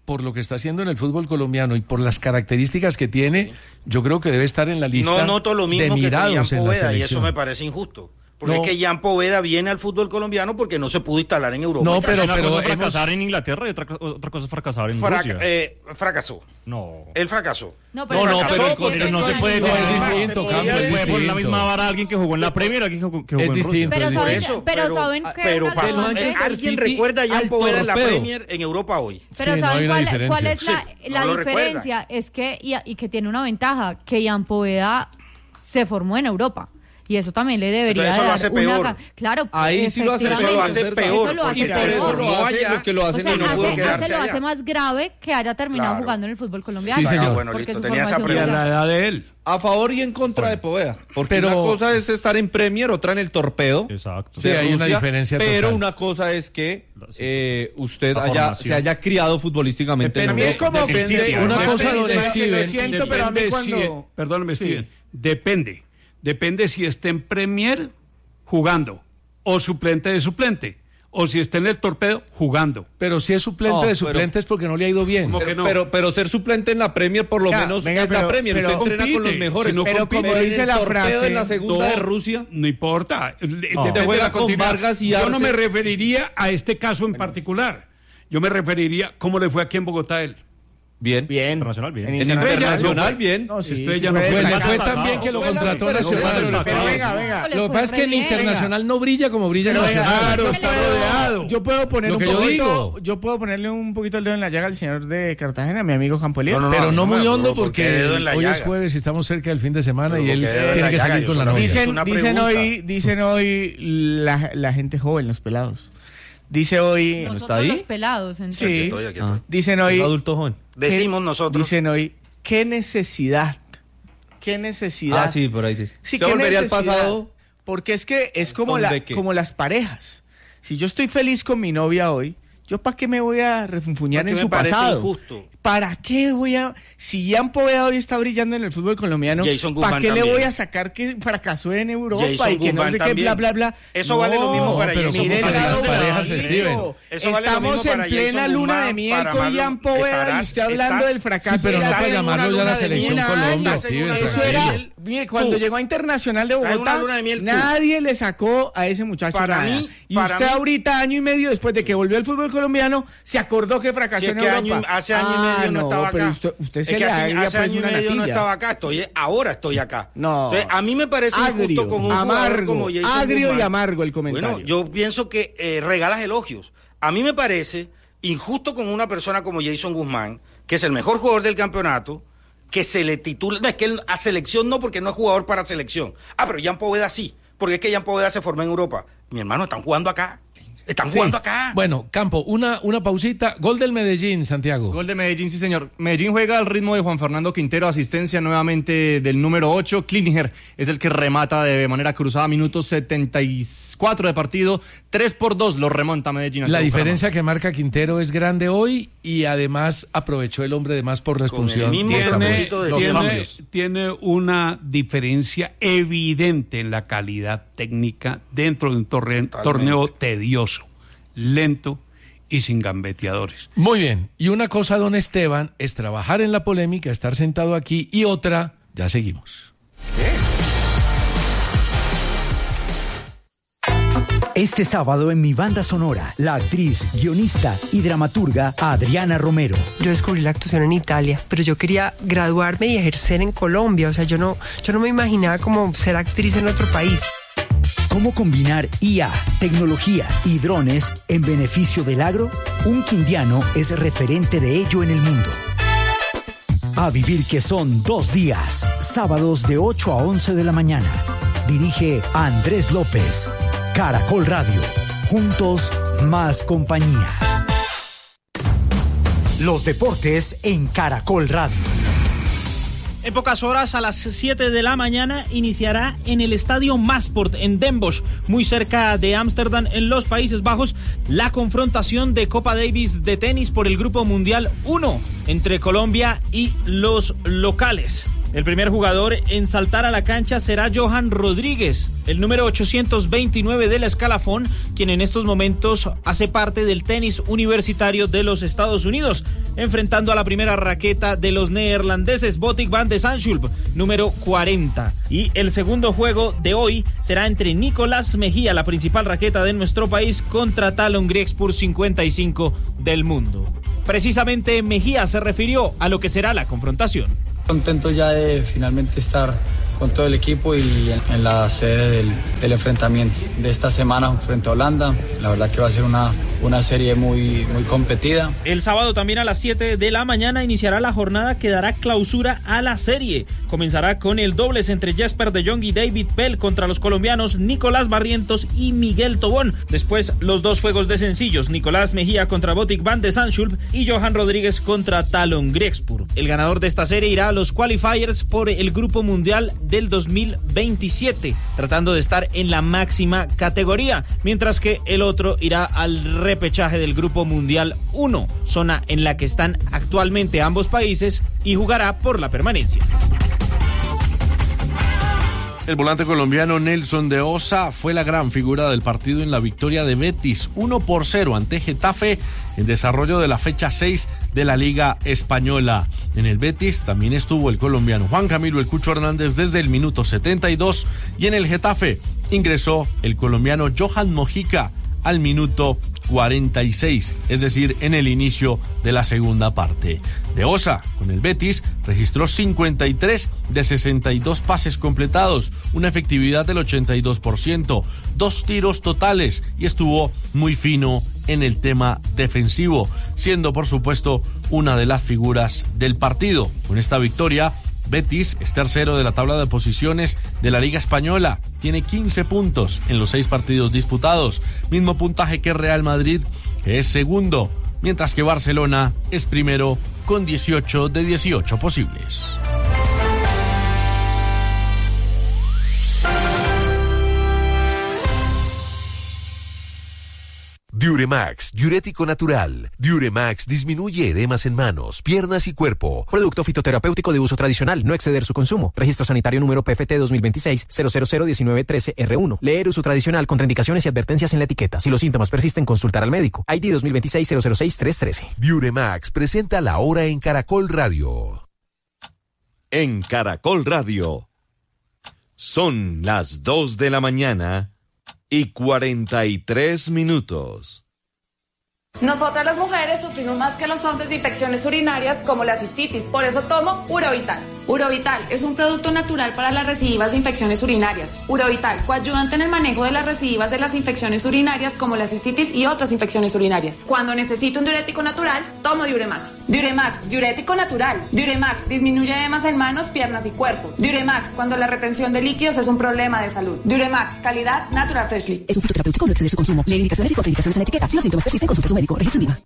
por lo que está haciendo en el fútbol colombiano y por las características que tiene, yo creo que debe estar en la lista no noto lo mismo de mirados que con Jan en la Poveda, selección. y eso me parece injusto. Porque No. es que Jan Poveda viene al fútbol colombiano porque no se pudo instalar en Europa. No, pero Una cosa es hemos- fracasar en Inglaterra y otra cosa es fracasar en Rusia. Fracasó. No. Él fracasó. No, No, no, pero no se puede No, es poner- distinto, no, Campo, no es se puede poner la distinto. misma vara a alguien que jugó en la Premier, alguien que jugó Es en distinto. Rusia. Pero es saben, distinto. ¿saben qué? Pero Una pasó. cosa- Manchester ¿Alguien City recuerda a Jan al Poveda en la torpedo. Premier en Europa hoy? Pero Sí, no ¿saben hay una cuál es diferencia. la no lo diferencia? Es que, y que tiene una ventaja, que Jan Poveda se formó en Europa. Y eso también le debería Entonces eso lo dar hace una peor. Claro, Ahí sí lo hace Eso lo hace efectivamente, peor. Eso lo porque hace Y por se peor. eso formó lo hace allá. lo que lo O hacen sea, en no pudo hace, quedarse lo allá. hace más grave que haya terminado Claro. jugando en el fútbol colombiano. Sí, señor. Bueno, Porque listo, su tenía esa formación Y a pregunta. la edad de él. a favor y en contra de Poveda. Porque Pero- una cosa es estar en Premier, otra en el torpedo. Exacto. Sí, de hay una Rusia, diferencia Pero total. una cosa es que usted La se formación. haya criado futbolísticamente en A mí es Europa. como Depende- una Martín, cosa, don lo Steven, siento, pero a mí Depende cuando... perdóname, Steven. Depende si está en Premier jugando, o suplente de suplente, o si está en el torpedo jugando. Pero si es suplente No, de pero- suplente es porque no le ha ido bien. ¿Cómo que no? Pero ser suplente en la Premier por lo Ya, menos venga, es la pero- Premier. pero Usted entrena con los compite, mejores. si no Pero compite, como en dice el la torpedo frase... en la segunda de Rusia. No importa. Te juega con Vargas y Yo Arce. no me referiría a este caso en particular. Yo me referiría cómo le fue aquí en Bogotá a él. Bien. Bien. Internacional, bien. En Internacional, bien. No, sí, Estrella sí no puede fue. Bueno, destacar. fue tan bien que lo Fue la contrató pero- Nacional. Pero venga. Lo que pasa es que en Bien. Internacional no brilla como brilla en Pero venga, Nacional. claro, Yo está puedo- rodeado. Yo puedo poner Lo un que yo poquito, digo. yo puedo ponerle un poquito el dedo en la llaga al señor de Cartagena, mi amigo Campo Elías. No, Pero no me muy hondo acuerdo, porque dedo en la hoy es llaga. jueves y estamos cerca del fin de semana Pero y él porque dedo en tiene la que llaga, salir yo con la solamente- novia. Es una Dicen pregunta. hoy la gente joven, los pelados. Dice hoy, ¿No Nosotros está ahí? los pelados, entonces. Sí. Aquí estoy. dicen Un hoy, adulto joven. Decimos nosotros. dicen hoy, qué necesidad. Ah, sí, por ahí. Sí, ¿Usted qué volvería al necesidad. pasado? Porque es que es como, ¿Son de qué? como las parejas. Si yo estoy feliz con mi novia hoy, ¿yo para qué me voy a refunfuñar Porque en me su parece pasado? injusto. ¿Para qué voy a...? Si Jan Poveda hoy está brillando en el fútbol colombiano, Jason ¿para Guzmán qué le también. voy a sacar que fracasó en Europa Jason y que no Guzmán sé qué, también. bla, bla, bla? Eso vale lo mismo para pero Jason Mire el como para lado las parejas, bonito. Steven. Eso vale lo Estamos mismo para en plena Jason luna de Guzmán, miel para con Marlon. Jan Poveda y usted hablando del fracaso. Sí, pero de no la para estás en una llamarlo ya la luna de selección miel, Colombia, estás en una Steven. Eso luna de era, miel. mire, cuando Tú. llegó a Internacional de Estás en Bogotá, una luna de miel, tú. nadie le sacó a ese muchacho Para nada. mí- y para usted mí- ahorita, año y medio después de que volvió al fútbol colombiano, se acordó que fracasó Si es en que Europa. hace año y medio no estaba pero acá. usted Es se que le hace haría año pues y una medio no natilla. estaba acá, ahora estoy acá. No. Entonces, a mí me parece Agrio, injusto con un jugador amargo, como Jason agrio y Guzmán. amargo el comentario. Bueno, yo pienso que regalas elogios. A mí me parece injusto con una persona como Jason Guzmán, que es el mejor jugador del campeonato, que se le titula, no, es que él a selección no, porque no es jugador para selección. Ah, pero Jan Poveda sí, porque es que Jan Poveda se formó en Europa. Mi hermano, están jugando acá. Están jugando acá. Bueno, Campo, una pausita. Gol del Medellín, Santiago. Gol de Medellín, sí señor. Medellín juega al ritmo de Juan Fernando Quintero, asistencia nuevamente del número 8. Klinger es el que remata de manera cruzada, minutos 74 de partido, 3-2 lo remonta Medellín. La diferencia que marca Quintero es grande hoy y además aprovechó el hombre de más por la expulsión. mismo de Zamora. propósito de Tiene, cambios. tiene una diferencia evidente en la calidad técnica dentro de un torneo tedioso, lento y sin gambeteadores. Muy bien. Y una cosa, don Esteban, es trabajar en la polémica, estar sentado aquí, y otra, ya seguimos. Este sábado en mi banda sonora, la actriz, guionista y dramaturga Adriana Romero. Yo descubrí la actuación en Italia, pero yo quería graduarme y ejercer en Colombia. O sea, yo no me imaginaba como ser actriz en otro país. ¿Cómo combinar IA, tecnología y drones en beneficio del agro? Un quindiano es referente de ello en el mundo. A vivir que son 2 días, sábados de 8 a 11 de la mañana. Dirige Andrés López. Caracol Radio. Juntos, más compañía. Los deportes en Caracol Radio. En pocas horas, a las 7 de la mañana, iniciará en el estadio Masport en Den Bosch, muy cerca de Ámsterdam, en los Países Bajos, la confrontación de Copa Davis de tenis por el Grupo Mundial 1 entre Colombia y los locales. El primer jugador en saltar a la cancha será Johan Rodríguez, el número 829 del escalafón, quien en estos momentos hace parte del tenis universitario de los Estados Unidos, enfrentando a la primera raqueta de los neerlandeses Botic van de Zandschulp, número 40. Y el segundo juego de hoy será entre Nicolás Mejía, la principal raqueta de nuestro país, contra Talon Griekspur, 55 del mundo. Precisamente Mejía se refirió a lo que será la confrontación. Contento ya de finalmente estar con todo el equipo y en la sede del enfrentamiento de esta semana frente a Holanda. La verdad que va a ser una serie muy competida. El sábado también a las 7 de la mañana iniciará la jornada que dará clausura a la serie. Comenzará con el dobles entre Jesper de Jong y David Pell contra los colombianos Nicolás Barrientos y Miguel Tobón. Después los dos juegos de sencillos, Nicolás Mejía contra Botic van de Zandschulp y Johan Rodríguez contra Talon Griekspur. El ganador de esta serie irá a los qualifiers por el Grupo Mundial del 2027, tratando de estar en la máxima categoría, mientras que el otro irá al repechaje del Grupo Mundial 1, zona en la que están actualmente ambos países, y jugará por la permanencia. El volante colombiano Nelson de Osa fue la gran figura del partido en la victoria de Betis 1-0 ante Getafe en desarrollo de la fecha 6 de la Liga Española. En el Betis también estuvo el colombiano Juan Camilo El Cucho Hernández desde el minuto 72 y en el Getafe ingresó el colombiano Johan Mojica al minuto 46, es decir, en el inicio de la segunda parte. De Osa, con el Betis, registró 53 de 62 pases completados, una efectividad del 82%, 2 tiros totales y estuvo muy fino en el tema defensivo, siendo por supuesto una de las figuras del partido. Con esta victoria, Betis es tercero de la tabla de posiciones de la Liga Española. Tiene 15 puntos en los 6 partidos disputados. Mismo puntaje que Real Madrid, que es segundo, mientras que Barcelona es primero con 18 de 18 posibles. Diuremax, diurético natural. Diuremax disminuye edemas en manos, piernas y cuerpo. Producto fitoterapéutico de uso tradicional, no exceder su consumo. Registro sanitario número PFT 2026-0001913-R1. Leer uso tradicional, contraindicaciones y advertencias en la etiqueta. Si los síntomas persisten, consultar al médico. ID 2026-006-313. Diuremax presenta La Hora en Caracol Radio. En Caracol Radio. Son las 2 de la mañana y 43 minutos. Nosotras las mujeres sufrimos más que los hombres de infecciones urinarias como la cistitis, por eso tomo Urovital. Urovital es un producto natural para las recidivas de infecciones urinarias. Urovital, coayudante en el manejo de las recidivas de las infecciones urinarias como la cistitis y otras infecciones urinarias. Cuando necesito un diurético natural, tomo Diuremax. Diuremax, diurético natural. Diuremax disminuye edemas en manos, piernas y cuerpo. Diuremax, cuando la retención de líquidos es un problema de salud. Diuremax, calidad Natural Freshly. Es un fitoterapéutico, no exceder su consumo. Lee indicaciones y contraindicaciones en la etiqueta. Si los síntomas persisten, consulte a su médico. Registro INVIMA.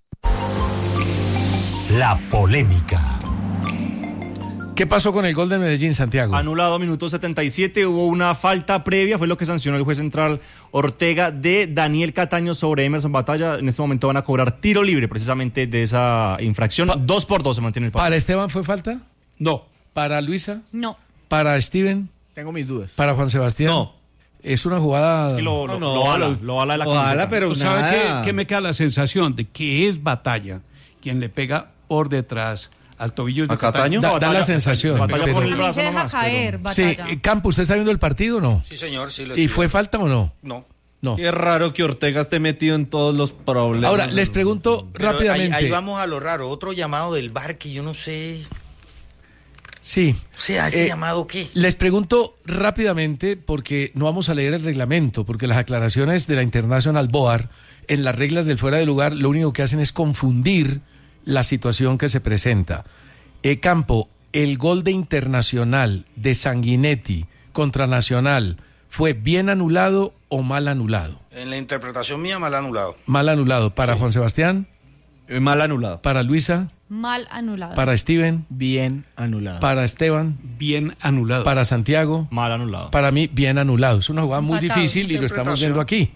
La polémica. ¿Qué pasó con el gol de Medellín, Santiago? Anulado, minuto 77, hubo una falta previa, fue lo que sancionó el juez central Ortega de Daniel Cataño sobre Emerson Batalla. En este momento van a cobrar tiro libre precisamente de esa infracción. 2-2 se mantiene el partido. ¿Para Esteban fue falta? No. ¿Para Luisa? No. ¿Para Steven? Tengo mis dudas. ¿Para Juan Sebastián? No. Es una jugada... Es que lo ala de la ojalá, pero ¿sabe qué me queda la sensación? De que es Batalla quien le pega por detrás al tobillo de Cataño. Da la sensación. Batalla pero, por el A mí brazo se deja nomás, caer, pero... Batalla. Sí, Campo, ¿usted está viendo el partido o no? Sí, señor, sí lo ¿Y fue falta o no? No. No. Qué raro que Ortega esté metido en todos los problemas. Ahora, les pregunto Pero rápidamente. ahí vamos a lo raro. Otro llamado del VAR que yo no sé. Sí. O sea, ¿ese llamado qué? Les pregunto rápidamente, porque no vamos a leer el reglamento, porque las aclaraciones de la International Board en las reglas del fuera de lugar lo único que hacen es confundir la situación que se presenta. Campo, el gol de Internacional de Sanguinetti contra Nacional, ¿fue bien anulado o mal anulado? En la interpretación mía, mal anulado. Mal anulado. ¿Para Juan Sebastián? Mal anulado. ¿Para Luisa? Mal anulado. ¿Para Steven? Bien anulado. ¿Para Esteban? Bien anulado. ¿Para Santiago? Mal anulado. Para mí, bien anulado. Es una jugada muy Empatado. difícil y lo estamos viendo aquí.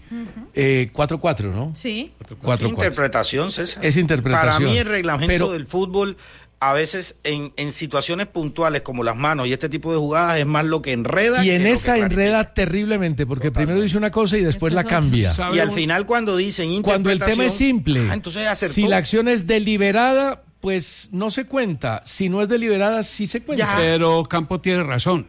4-4, ¿no? Sí. 4-4. Interpretación, César. Es interpretación. Para mí el reglamento Pero del fútbol a veces en situaciones puntuales como las manos y este tipo de jugadas es más lo que enreda. Y en esa enreda terriblemente, porque primero dice una cosa y después la cambia. Y al final cuando dicen cuando el tema es simple, entonces acertó. Si la acción es deliberada, pues no se cuenta. Si no es deliberada, sí se cuenta. Ya. Pero Campo tiene razón.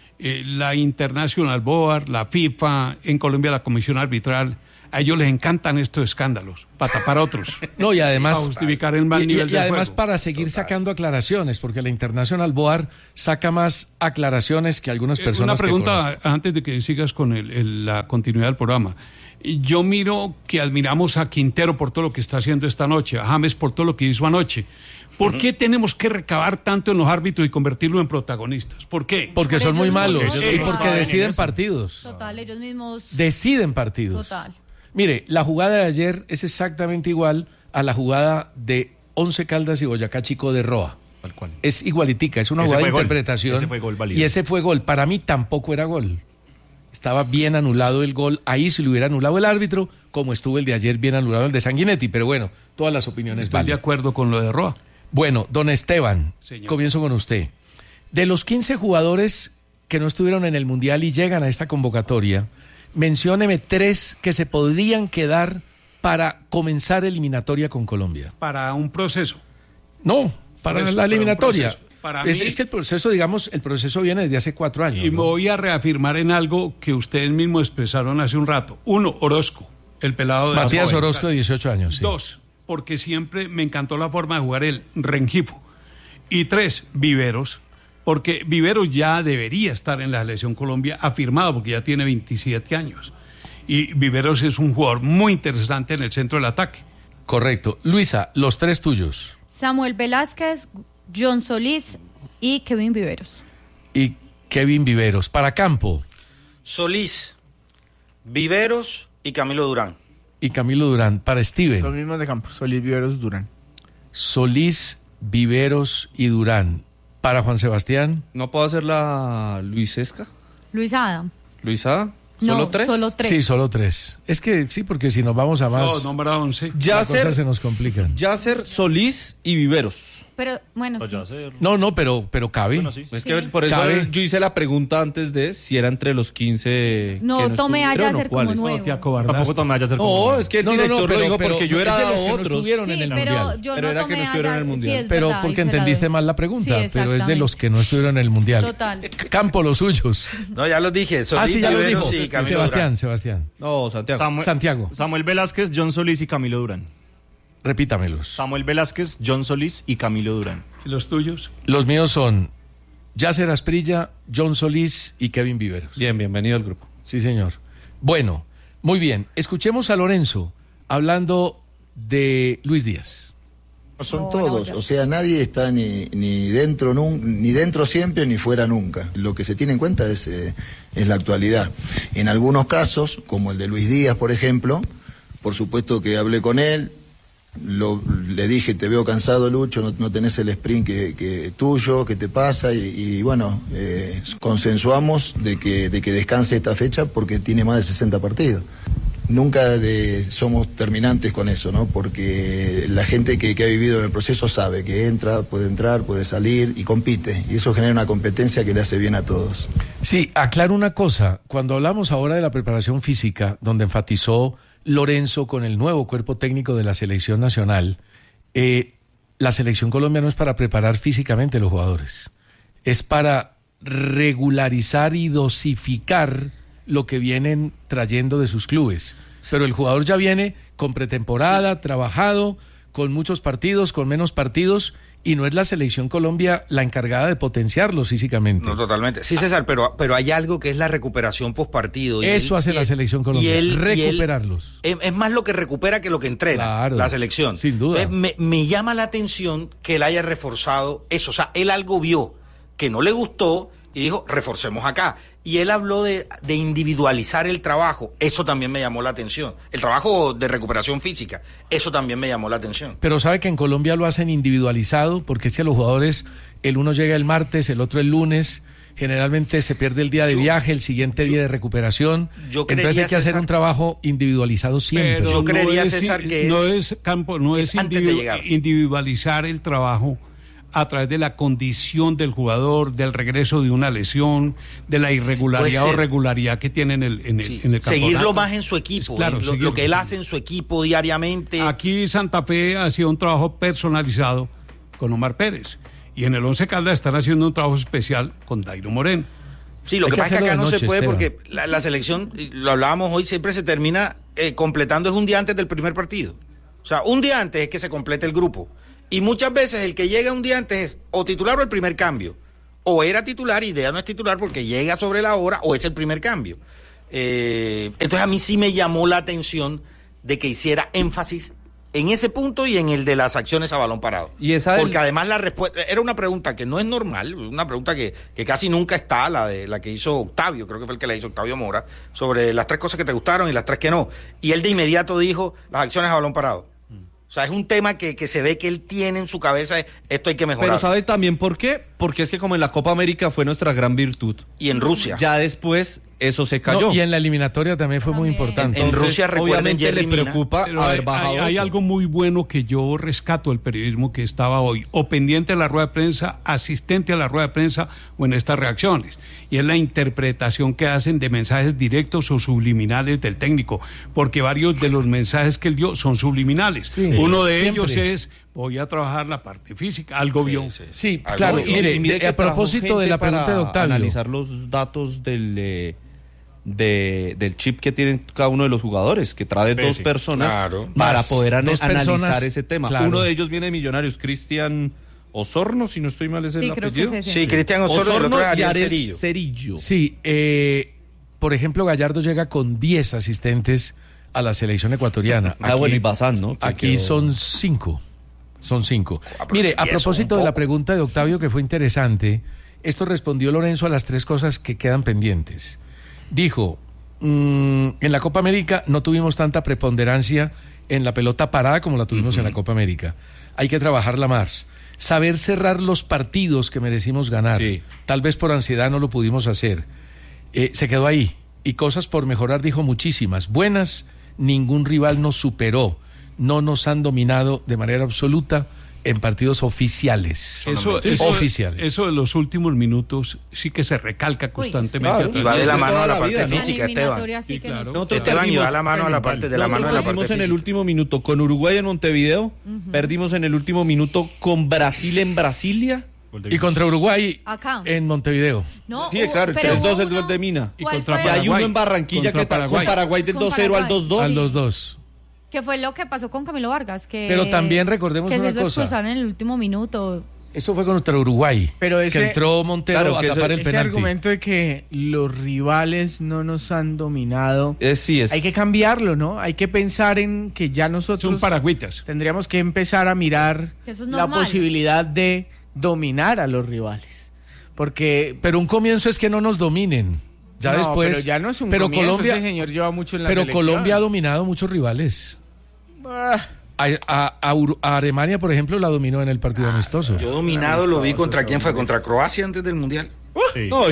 La International Board, la FIFA, en Colombia la Comisión Arbitral, a ellos les encantan estos escándalos, para tapar otros. No, y además para justificar el mal nivel y del además juego. para seguir sacando aclaraciones, porque la International Board saca más aclaraciones que algunas personas. Una pregunta antes de que sigas con la continuidad del programa. Yo miro que admiramos a Quintero por todo lo que está haciendo esta noche, a James por todo lo que hizo anoche. ¿Por qué tenemos que recabar tanto en los árbitros y convertirlos en protagonistas? ¿Por qué? Porque son muy malos y porque saben deciden partidos. Total, ellos mismos. Deciden partidos. Total. Mire, la jugada de ayer es exactamente igual a la jugada de Once Caldas y Boyacá Chico de Roa. Tal cual. Es igualitica, es una jugada de interpretación. Ese fue gol válido. Y ese fue gol. Para mí tampoco era gol. Estaba bien anulado el gol. Ahí se le hubiera anulado el árbitro, como estuvo el de ayer bien anulado el de Sanguinetti. Pero bueno, todas las opiniones Estoy de acuerdo con lo de Roa. Bueno, don Esteban, Señor. Comienzo con usted. De los 15 jugadores que no estuvieron en el Mundial y llegan a esta convocatoria, mencióneme 3 que se podrían quedar para comenzar eliminatoria con Colombia. Para un proceso. No, para Por eso, la eliminatoria. para un proceso. Para mí- Es que el proceso, digamos, el proceso viene desde hace 4 años. Y me ¿no? voy a reafirmar en algo que ustedes mismos expresaron hace un rato. 1, Orozco, el pelado de Matías joven. Orozco, de 18 años. Sí. 2, porque siempre me encantó la forma de jugar el Rengifo. Y 3, Viveros, porque Viveros ya debería estar en la selección Colombia afirmado, porque ya tiene 27 años. Y Viveros es un jugador muy interesante en el centro del ataque. Correcto. Luisa, los 3 tuyos. Samuel Velázquez, John Solís y Kevin Viveros. Y Kevin Viveros. Para Campo. Solís, Viveros y Camilo Durán. Y Camilo Durán. Para Steven. Los mismos de campo, Solís, Viveros, Durán. Solís, Viveros y Durán. Para Juan Sebastián. ¿No puedo hacer la Luisesca? Luis Adam. ¿Luisa? ¿Solo No, 3? solo 3. Sí, solo 3. Es que sí, porque si nos vamos a más, No, nombra 11. las cosas se nos complican. Yasser, Solís y Viveros. Pero bueno, sí. No, pero cabe. Es Sí. que por eso Cabe. yo hice la pregunta antes de si era entre los 15. No, que tomé a estuvieron, Yasser ¿o cuáles? como nuevo. Te acobardaste. Tampoco tomé a Yasser como No, nuevo. es que el director lo dijo porque yo era es de los dado que no otros. estuvieron en Sí, el pero Mundial. yo Pero no era que tomé no a estuvieron en el Yasser. Mundial. Sí, es Pero verdad, porque ahí se la entendiste doy. mal la pregunta, Sí, pero es de exactamente. los que no estuvieron en el Mundial. Total. Campo, los suyos. No, ya los dije. Solís, Sí, ya lo Viveros dijo. y Camilo Sebastián, Durán. Sebastián. No, Santiago. Santiago. Samuel Velázquez, John Solís y Camilo Durán. Repítamelos. Samuel Velázquez, John Solís y Camilo Durán. ¿Y los tuyos? Los míos son Yasser Asprilla, John Solís y Kevin Viveros. Bien, bienvenido al grupo. Sí, señor. Bueno, muy bien. Escuchemos a Lorenzo hablando de Luis Díaz. Son todos, o sea, nadie está ni dentro ni dentro siempre ni fuera nunca. Lo que se tiene en cuenta es la actualidad. En algunos casos, como el de Luis Díaz, por ejemplo, por supuesto que hablé con él, le dije, te veo cansado, Lucho, no tenés el sprint que tuyo, ¿qué te pasa? Y bueno, consensuamos de que descanse esta fecha porque tiene más de 60 partidos. Nunca somos terminantes con eso, ¿no? Porque la gente que ha vivido en el proceso sabe que entrar, puede salir y compite. Y eso genera una competencia que le hace bien a todos. Sí, aclaro una cosa. Cuando hablamos ahora de la preparación física, donde enfatizó Lorenzo con el nuevo cuerpo técnico de la selección nacional, la selección Colombia no es para preparar físicamente a los jugadores. Es para regularizar y dosificar lo que vienen trayendo de sus clubes. Pero el jugador ya viene con pretemporada, trabajado, con muchos partidos, con menos partidos, y no es la selección Colombia la encargada de potenciarlos físicamente. No, totalmente. Sí, César, pero hay algo que es la recuperación postpartido. Eso hace la selección Colombia, recuperarlos. Es más lo que recupera que lo que entrena, Claro, la selección. sin duda. Entonces, me llama la atención que él haya reforzado eso. O sea, él algo vio que no le gustó y dijo, reforcemos acá. Y él habló de individualizar el trabajo. Eso también me llamó la atención. El trabajo de recuperación física. Eso también me llamó la atención. Pero sabe que en Colombia lo hacen individualizado, porque es que los jugadores, el uno llega el martes, el otro el lunes, generalmente se pierde el día de viaje, el siguiente día de recuperación. Entonces hay que hacer un trabajo individualizado siempre. Pero Yo creería, no es, César, que no es campo, no es antes de llegar. individualizar el trabajo a través de la condición del jugador, del regreso de una lesión, de la irregularidad o regularidad que tiene en el campeonato. Seguirlo más en su equipo, claro, lo que él hace en su equipo diariamente. Aquí Santa Fe ha sido un trabajo personalizado con Omar Pérez, y en el Once Caldas están haciendo un trabajo especial con Dairo Moreno. Sí, lo que pasa es que acá no se puede, porque la selección, lo hablábamos hoy, siempre se termina completando es un día antes del primer partido. O sea, un día antes es que se complete el grupo. Y muchas veces el que llega un día antes es o titular o el primer cambio. O era titular y ya no es titular porque llega sobre la hora, o es el primer cambio. Entonces a mí sí me llamó la atención de que hiciera énfasis en ese punto y en el de las acciones a balón parado. Porque además la respuesta era una pregunta que no es normal, una pregunta que casi nunca está, la que hizo Octavio, creo que fue el que la hizo Octavio Mora, sobre las 3 cosas que te gustaron y las 3 que no. Y él de inmediato dijo las acciones a balón parado. O sea, es un tema que se ve que él tiene en su cabeza, esto hay que mejorar. Pero ¿sabe también por qué? Porque es que como en la Copa América fue nuestra gran virtud. Y en Rusia. Ya después eso se cayó. No, y en la eliminatoria también fue muy importante. En Rusia, obviamente le preocupa haber bajado. Hay algo muy bueno que yo rescato del periodismo que estaba hoy, o pendiente a la rueda de prensa, asistente a la rueda de prensa o en estas reacciones, y es la interpretación que hacen de mensajes directos o subliminales del técnico, porque varios de los mensajes que él dio son subliminales. Sí, uno de ellos es: voy a trabajar la parte física, algo vio. Sí, claro. Y mire, a propósito de la pregunta de Octavio, analizar los datos del chip que tienen cada uno de los jugadores, que trae 2 personas para poder analizar ese tema. Claro. Uno de ellos viene de Millonarios, Cristian Osorno, si no estoy mal es el apellido. Sí, Cristian Osorno y Ariel Cerillo. Sí, por ejemplo, Gallardo llega con 10 asistentes a la selección ecuatoriana. Bueno, y Bazán, ¿no? Aquí son 5. Son 5. Mire, a propósito de la pregunta de Octavio, que fue interesante, esto respondió Lorenzo a las 3 cosas que quedan pendientes. Dijo, en la Copa América no tuvimos tanta preponderancia en la pelota parada como la tuvimos en la Copa América. Hay que trabajarla más. Saber cerrar los partidos que merecimos ganar. Sí. Tal vez por ansiedad no lo pudimos hacer. Se quedó ahí. Y cosas por mejorar, dijo muchísimas. Buenas, ningún rival nos superó. No nos han dominado de manera absoluta en partidos oficiales. Oficiales. Eso de los últimos minutos sí que se recalca constantemente. Claro, y va de la mano a la parte física, Esteban. Sí, claro. Esteban y va la mano a la parte de la mano de la parte perdimos en física. el último minuto con Uruguay en Montevideo, perdimos en el último minuto con Brasil en Brasilia. Y contra Uruguay acá en Montevideo. No, sí, claro, el 3-2 el gol de Mina. Y contra Paraguay. Y hay uno en Barranquilla que está con Paraguay del 2-0 al 2-2. Al 2-2. Que fue lo que pasó con Camilo Vargas. Pero también recordemos una cosa. Que se expulsaron en el último minuto. Eso fue contra Uruguay. Pero que entró Montero a tapar el penalti. Ese argumento de que los rivales no nos han dominado. Sí, hay que cambiarlo, ¿no? Hay que pensar en que ya nosotros. Son paragüitas. Tendríamos que empezar a mirar la posibilidad de dominar a los rivales. Porque. Pero un comienzo es que no nos dominen. Ya no, después. Pero ya no es un comienzo. Colombia, ese señor lleva mucho en la pero selección. Colombia ha dominado muchos rivales. A Alemania, por ejemplo, la dominó en el partido amistoso. Yo dominado lo vi contra quién fue, contra Croacia antes del Mundial. Sí. No,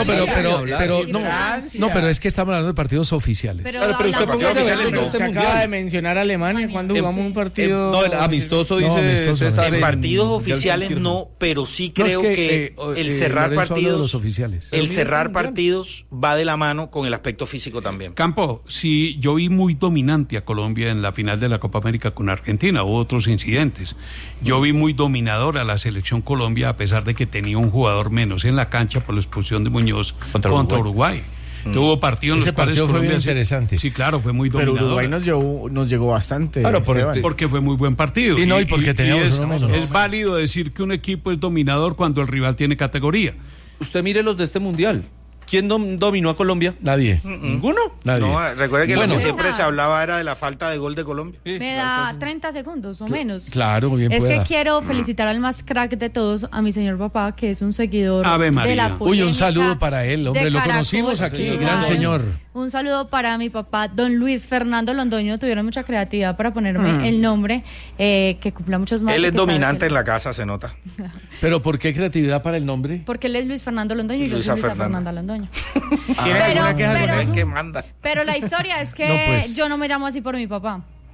pero es que estamos hablando de partidos oficiales. Pero usted póngase a ver con este mundial. Acaba de mencionar a Alemania cuando jugamos un partido. No, el amistoso dice César. En partidos oficiales no, pero sí creo que el cerrar partidos. El cerrar partidos va de la mano con el aspecto físico también. Campo, sí, yo vi muy dominante a Colombia en la final de la Copa América con Argentina, hubo otros incidentes. Yo vi muy dominadora a la selección Colombia, a pesar de que tenía un jugador menos en la cancha por la expulsión de Muñoz contra Uruguay. Tuvo partidos en los cuales fue Colombia muy interesante. Sí, claro, fue muy dominador. Pero Uruguay nos llegó bastante. Claro, porque fue muy buen partido. Y porque teníamos uno menos. Es válido decir que un equipo es dominador cuando el rival tiene categoría. Usted mire los de este mundial. ¿Quién dominó a Colombia? Nadie. ¿Ninguno? Nadie. No, recuerde que lo que siempre se hablaba era de la falta de gol de Colombia. Me da 30 segundos o menos. Claro, muy bien. Es que quiero felicitar al más crack de todos, a mi señor papá, que es un seguidor de la polémica. Uy, un saludo para él, hombre, lo conocimos aquí, gran señor. Un saludo para mi papá, don Luis Fernando Londoño. Tuvieron mucha creatividad para ponerme el nombre, que cumpla muchos más. Él es dominante en la casa, se nota. ¿Pero por qué creatividad para el nombre? Porque él es Luis Fernando Londoño y yo soy Luisa Fernanda Londoño. Que manda. Pero la historia es que yo no me llamo así por mi papá.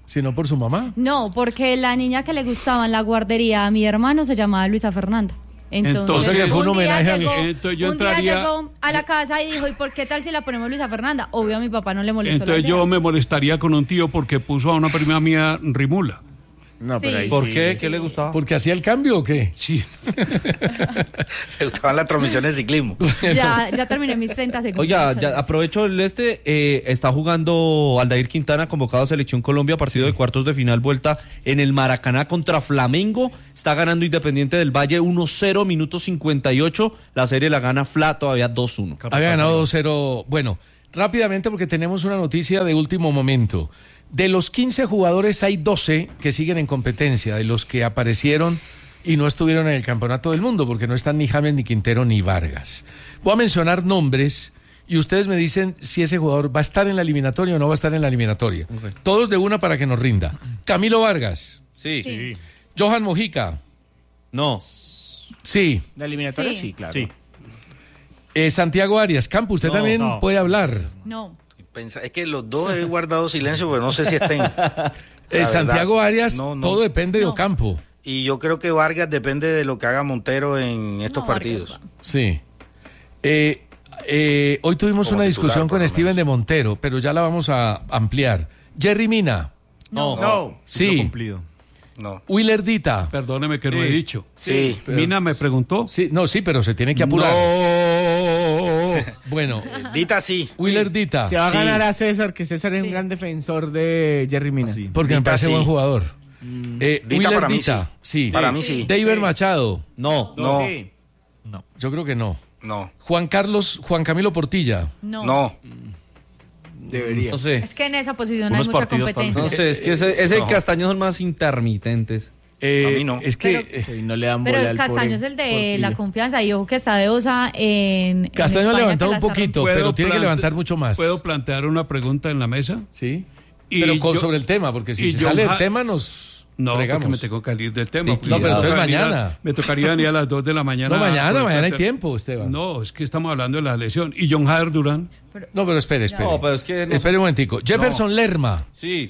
sino por su mamá. No, porque la niña que le gustaba en la guardería a mi hermano se llamaba Luisa Fernanda. Entonces que fue un homenaje día llegó a la casa y dijo, ¿y por qué tal si la ponemos Luisa Fernanda? Obvio a mi papá no le molestó. Entonces yo me molestaría con un tío porque puso a una prima mía Rimula. No, pero ahí ¿Por sí. qué? ¿Qué le gustaba? ¿Porque hacía el cambio o qué? Sí. Le gustaban las transmisiones de ciclismo. Ya terminé mis 30 segundos. Oiga, ya aprovecho está jugando Aldair Quintana, convocado a Selección Colombia, partido de cuartos de final, vuelta en el Maracaná contra Flamengo. Está ganando Independiente del Valle 1-0, minuto 58. La serie la gana Fla todavía 2-1. Ha ganado 2-0. Bueno, rápidamente porque tenemos una noticia de último momento. De los 15 jugadores hay 12 que siguen en competencia, de los que aparecieron y no estuvieron en el Campeonato del Mundo, porque no están ni James, ni Quintero, ni Vargas. Voy a mencionar nombres y ustedes me dicen si ese jugador va a estar en la eliminatoria o no va a estar en la eliminatoria. Okay. Todos de una para que nos rinda. Camilo Vargas. Sí. Johan Mojica. No. Sí. ¿La eliminatoria? Sí, claro. Sí. Santiago Arias. Campo, usted también puede hablar. No. Es que los dos he guardado silencio, pero no sé si estén. Santiago Arias, todo depende de Ocampo. Y yo creo que Vargas depende de lo que haga Montero en estos partidos. Sí. Hoy tuvimos una discusión con Steven de Montero, pero ya la vamos a ampliar. Jerry Mina. No. Sí. Cumplido. No. Willer Dita. Perdóneme que lo he dicho. Sí. Mina me preguntó. Sí, pero se tiene que apurar. Bueno. Dita sí. Willer Dita. Se va a ganar a César, que César es un gran defensor de Jerry Mina. Porque me parece buen jugador. Dita para mí sí. Para mí sí. David Machado. No. Yo creo que no. No. Juan Camilo Portilla. No. Debería. No sé. Es que en esa posición hay mucha competencia. No sé, es que ese Castaño son más intermitentes. A mí no. Es que no le dan bola. Pero Castaño es el de Portilla. La confianza y ojo que está de osa en Castaño ha levantado un la poquito, pero tiene que levantar mucho más. ¿Puedo plantear una pregunta en la mesa? Sí. Pero sobre el tema, porque si se sale del tema nos porque me tengo que salir del tema. No, pero entonces mañana. Me tocaría venir a las 2 de la mañana. No, mañana hay tiempo, Esteban. No, es que estamos hablando de la lesión. ¿Y John Jader Durán? Pero espere. No, pero es que... Espere un momentico. Jefferson Lerma. Sí.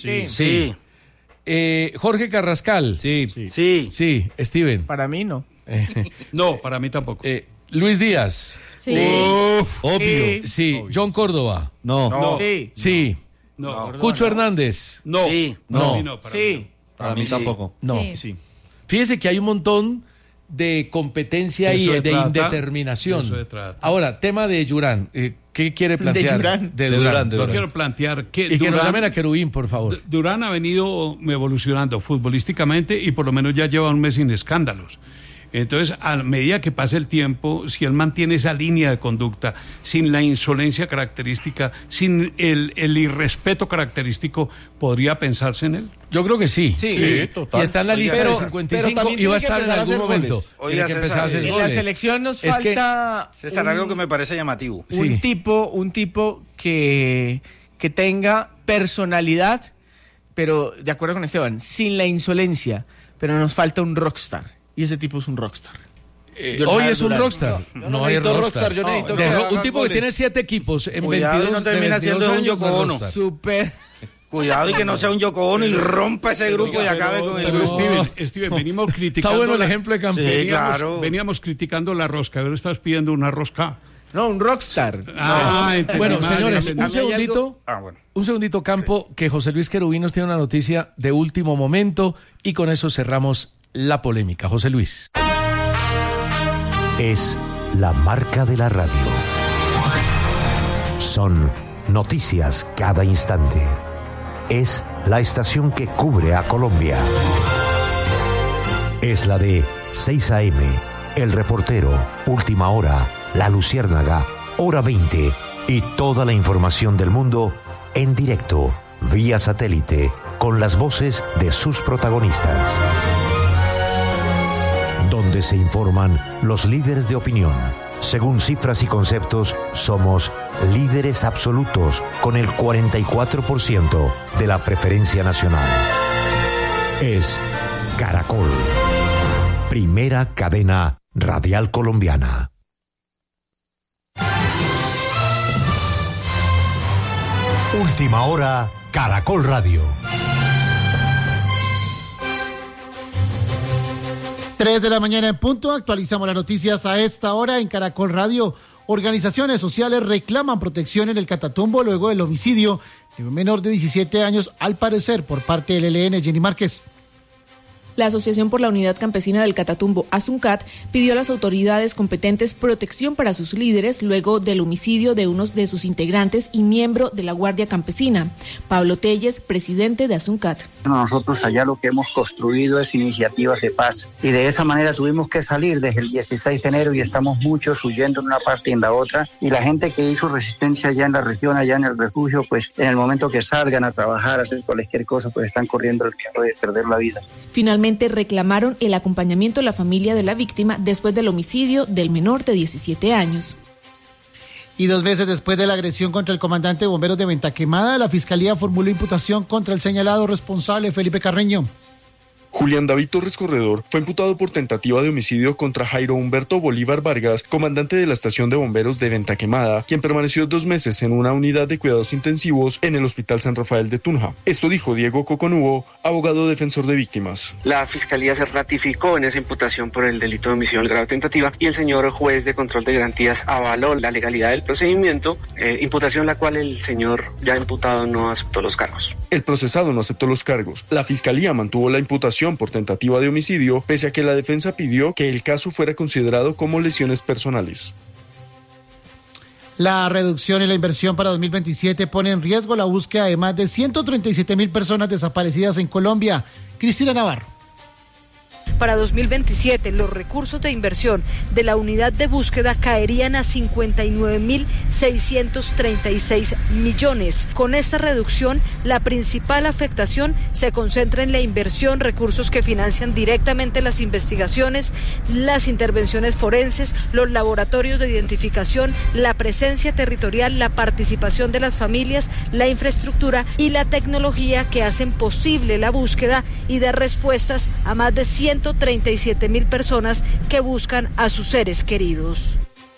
Jorge Carrascal. Sí. Steven. Para mí no. No, para mí tampoco. Luis Díaz. Sí. Obvio. Sí. John Córdoba. No. Sí. No. Cucho Hernández. No. Sí. No. Para mí tampoco. No. Sí. Fíjese que hay un montón de competencia y de indeterminación. Ahora, tema de Durán. ¿Qué quiere plantear? De Durán. Yo quiero plantear que que nos llamen a Querubín, por favor. Durán ha venido evolucionando futbolísticamente y por lo menos ya lleva un mes sin escándalos. Entonces, a medida que pase el tiempo, si él mantiene esa línea de conducta, sin la insolencia característica, sin el irrespeto característico, ¿podría pensarse en él? Yo creo que sí. Sí, total. Y está en la lista de 55 y va a estar en algún momento. Oiga, tiene que empezar a hacer en goles. la selección nos falta... César, algo que me parece llamativo. Un tipo que tenga personalidad, pero, de acuerdo con Esteban, sin la insolencia, pero nos falta un rockstar. Y ese tipo es un rockstar. Hoy es un rockstar. No hay rockstar. Yo necesito un tipo que tiene 7 equipos en Cuidado 22 no termina siendo un Yoko Ono. Súper. Cuidado y que no sea un Yoko Ono y rompa ese grupo y acabe con el grupo. Steven, venimos criticando. Está bueno el ejemplo de Campo. Sí, claro. Veníamos criticando la rosca, ahora estás pidiendo una rosca. No, un rockstar. Bueno, señores, un segundito, Campo, que José Luis Querubín nos tiene una noticia de último momento y con eso cerramos la polémica. José Luis. Es la marca de la radio. Son noticias cada instante. Es la estación que cubre a Colombia. Es la de 6 AM, El Reportero, Última Hora, La Luciérnaga, Hora 20 y toda la información del mundo en directo, vía satélite, con las voces de sus protagonistas. Donde se informan los líderes de opinión. Según cifras y conceptos, somos líderes absolutos con el 44% de la preferencia nacional. Es Caracol, primera cadena radial colombiana. Última hora, Caracol Radio. 3 de la mañana en punto, actualizamos las noticias a esta hora en Caracol Radio. Organizaciones sociales reclaman protección en el Catatumbo luego del homicidio de un menor de 17 años, al parecer por parte del ELN. Jenny Márquez. La Asociación por la Unidad Campesina del Catatumbo, ASUNCAT, pidió a las autoridades competentes protección para sus líderes luego del homicidio de uno de sus integrantes y miembro de la Guardia Campesina. Pablo Telles, presidente de ASUNCAT. Nosotros allá lo que hemos construido es iniciativas de paz y de esa manera tuvimos que salir desde el 16 de enero y estamos muchos huyendo en una parte y en la otra, y la gente que hizo resistencia allá en la región, allá en el refugio, pues en el momento que salgan a trabajar, a hacer cualquier cosa, pues están corriendo el riesgo de perder la vida. Finalmente reclamaron el acompañamiento de la familia de la víctima después del homicidio del menor de 17 años. Y 2 meses después de la agresión contra el comandante de bomberos de Ventaquemada, la Fiscalía formuló imputación contra el señalado responsable, Felipe Carreño. Julián David Torres Corredor fue imputado por tentativa de homicidio contra Jairo Humberto Bolívar Vargas, comandante de la estación de bomberos de Ventaquemada, quien permaneció 2 meses en una unidad de cuidados intensivos en el Hospital San Rafael de Tunja. Esto dijo Diego Coconubo, abogado defensor de víctimas. La Fiscalía se ratificó en esa imputación por el delito de homicidio en grado de tentativa y el señor juez de control de garantías avaló la legalidad del procedimiento, imputación la cual el señor ya imputado no aceptó los cargos. El procesado no aceptó los cargos. La Fiscalía mantuvo la imputación por tentativa de homicidio, pese a que la defensa pidió que el caso fuera considerado como lesiones personales. La reducción en la inversión para 2027 pone en riesgo la búsqueda de más de 137,000 personas desaparecidas en Colombia. Cristina Navarro. Para 2027, los recursos de inversión de la unidad de búsqueda caerían a 59.636 millones. Con esta reducción, la principal afectación se concentra en la inversión, recursos que financian directamente las investigaciones, las intervenciones forenses, los laboratorios de identificación, la presencia territorial, la participación de las familias, la infraestructura y la tecnología que hacen posible la búsqueda y dar respuestas a más de 137,000 personas que buscan a sus seres queridos.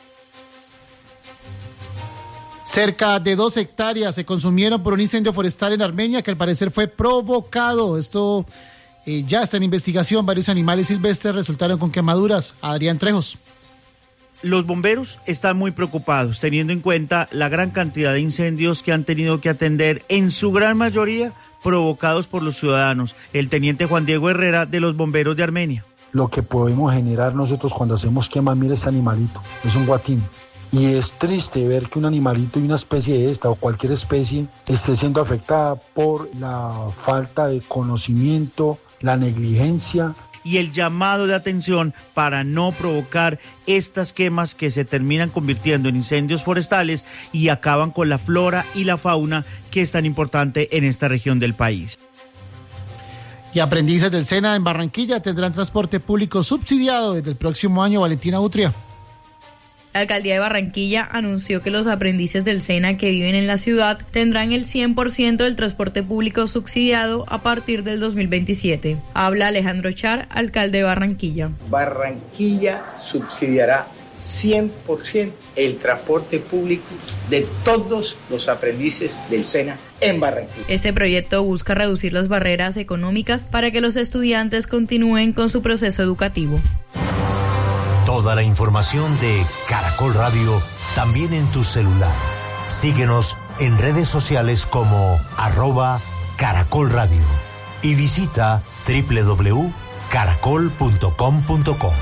Cerca de 2 hectáreas se consumieron por un incendio forestal en Armenia que al parecer fue provocado. Esto ya está en investigación. Varios animales silvestres resultaron con quemaduras. Adrián Trejos. Los bomberos están muy preocupados, teniendo en cuenta la gran cantidad de incendios que han tenido que atender, en su gran mayoría provocados por los ciudadanos. El teniente Juan Diego Herrera, de los bomberos de Armenia. Lo que podemos generar nosotros cuando hacemos quema, mira ese animalito, es un guatín. Y es triste ver que un animalito y una especie de esta o cualquier especie esté siendo afectada por la falta de conocimiento, la negligencia. Y el llamado de atención para no provocar estas quemas que se terminan convirtiendo en incendios forestales y acaban con la flora y la fauna que es tan importante en esta región del país. Y aprendices del SENA en Barranquilla tendrán transporte público subsidiado desde el próximo año. Valentina Utria. La alcaldía de Barranquilla anunció que los aprendices del SENA que viven en la ciudad tendrán el 100% del transporte público subsidiado a partir del 2027. Habla Alejandro Char, alcalde de Barranquilla. Barranquilla subsidiará 100% el transporte público de todos los aprendices del SENA en Barranquilla. Este proyecto busca reducir las barreras económicas para que los estudiantes continúen con su proceso educativo. Toda la información de Caracol Radio también en tu celular. Síguenos en redes sociales como @Caracol Radio y visita www.caracol.com.co.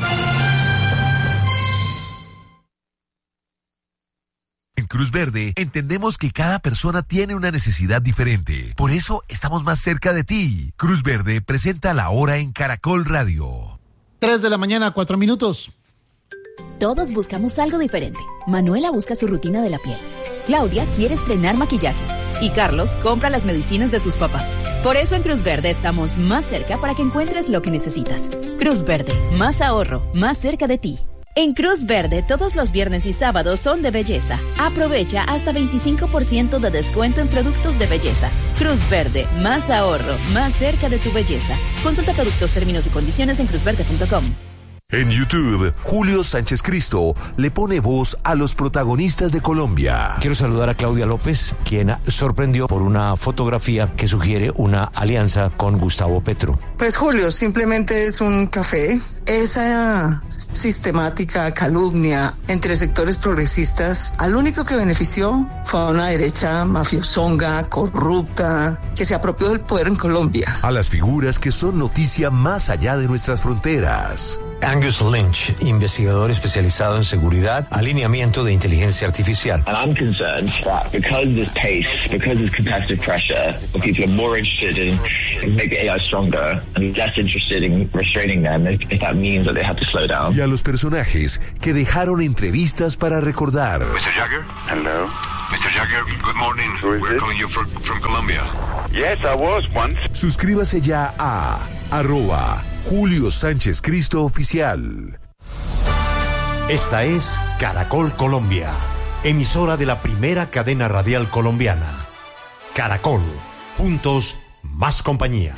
En Cruz Verde entendemos que cada persona tiene una necesidad diferente. Por eso estamos más cerca de ti. Cruz Verde presenta La Hora en Caracol Radio. 3 de la mañana, 4 minutos. Todos buscamos algo diferente. Manuela busca su rutina de la piel. Claudia quiere estrenar maquillaje. Y Carlos compra las medicinas de sus papás. Por eso en Cruz Verde estamos más cerca para que encuentres lo que necesitas. Cruz Verde, más ahorro, más cerca de ti. En Cruz Verde, todos los viernes y sábados son de belleza. Aprovecha hasta 25% de descuento en productos de belleza. Cruz Verde, más ahorro, más cerca de tu belleza. Consulta productos, términos y condiciones en cruzverde.com. En YouTube, Julio Sánchez Cristo le pone voz a los protagonistas de Colombia. Quiero saludar a Claudia López, quien sorprendió por una fotografía que sugiere una alianza con Gustavo Petro. Pues Julio, simplemente es un café. Esa sistemática calumnia entre sectores progresistas, al único que benefició fue a una derecha mafiosonga, corrupta, que se apropió del poder en Colombia. A las figuras que son noticia más allá de nuestras fronteras. Angus Lynch, investigador especializado en seguridad, alineamiento de inteligencia artificial. And I'm concerned that because there's pace, because there's competitive pressure, people are more interested in making AI stronger and less interested in restraining them if that means that they have to slow down. Y a los personajes que dejaron entrevistas para recordar. Mr. Jagger? Hello. Mr. Jagger, good morning. We're calling you from Colombia. Yes, I was once. Suscríbase ya a @Julio Sánchez Cristo Oficial. Esta es Caracol Colombia, emisora de la primera cadena radial colombiana. Caracol, juntos, más compañía.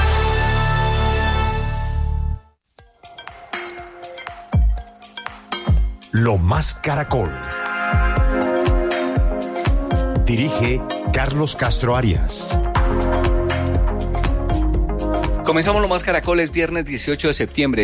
Lo más Caracol. Dirige Carlos Castro Arias. Comenzamos Lo más Caracol, es viernes 18 de septiembre.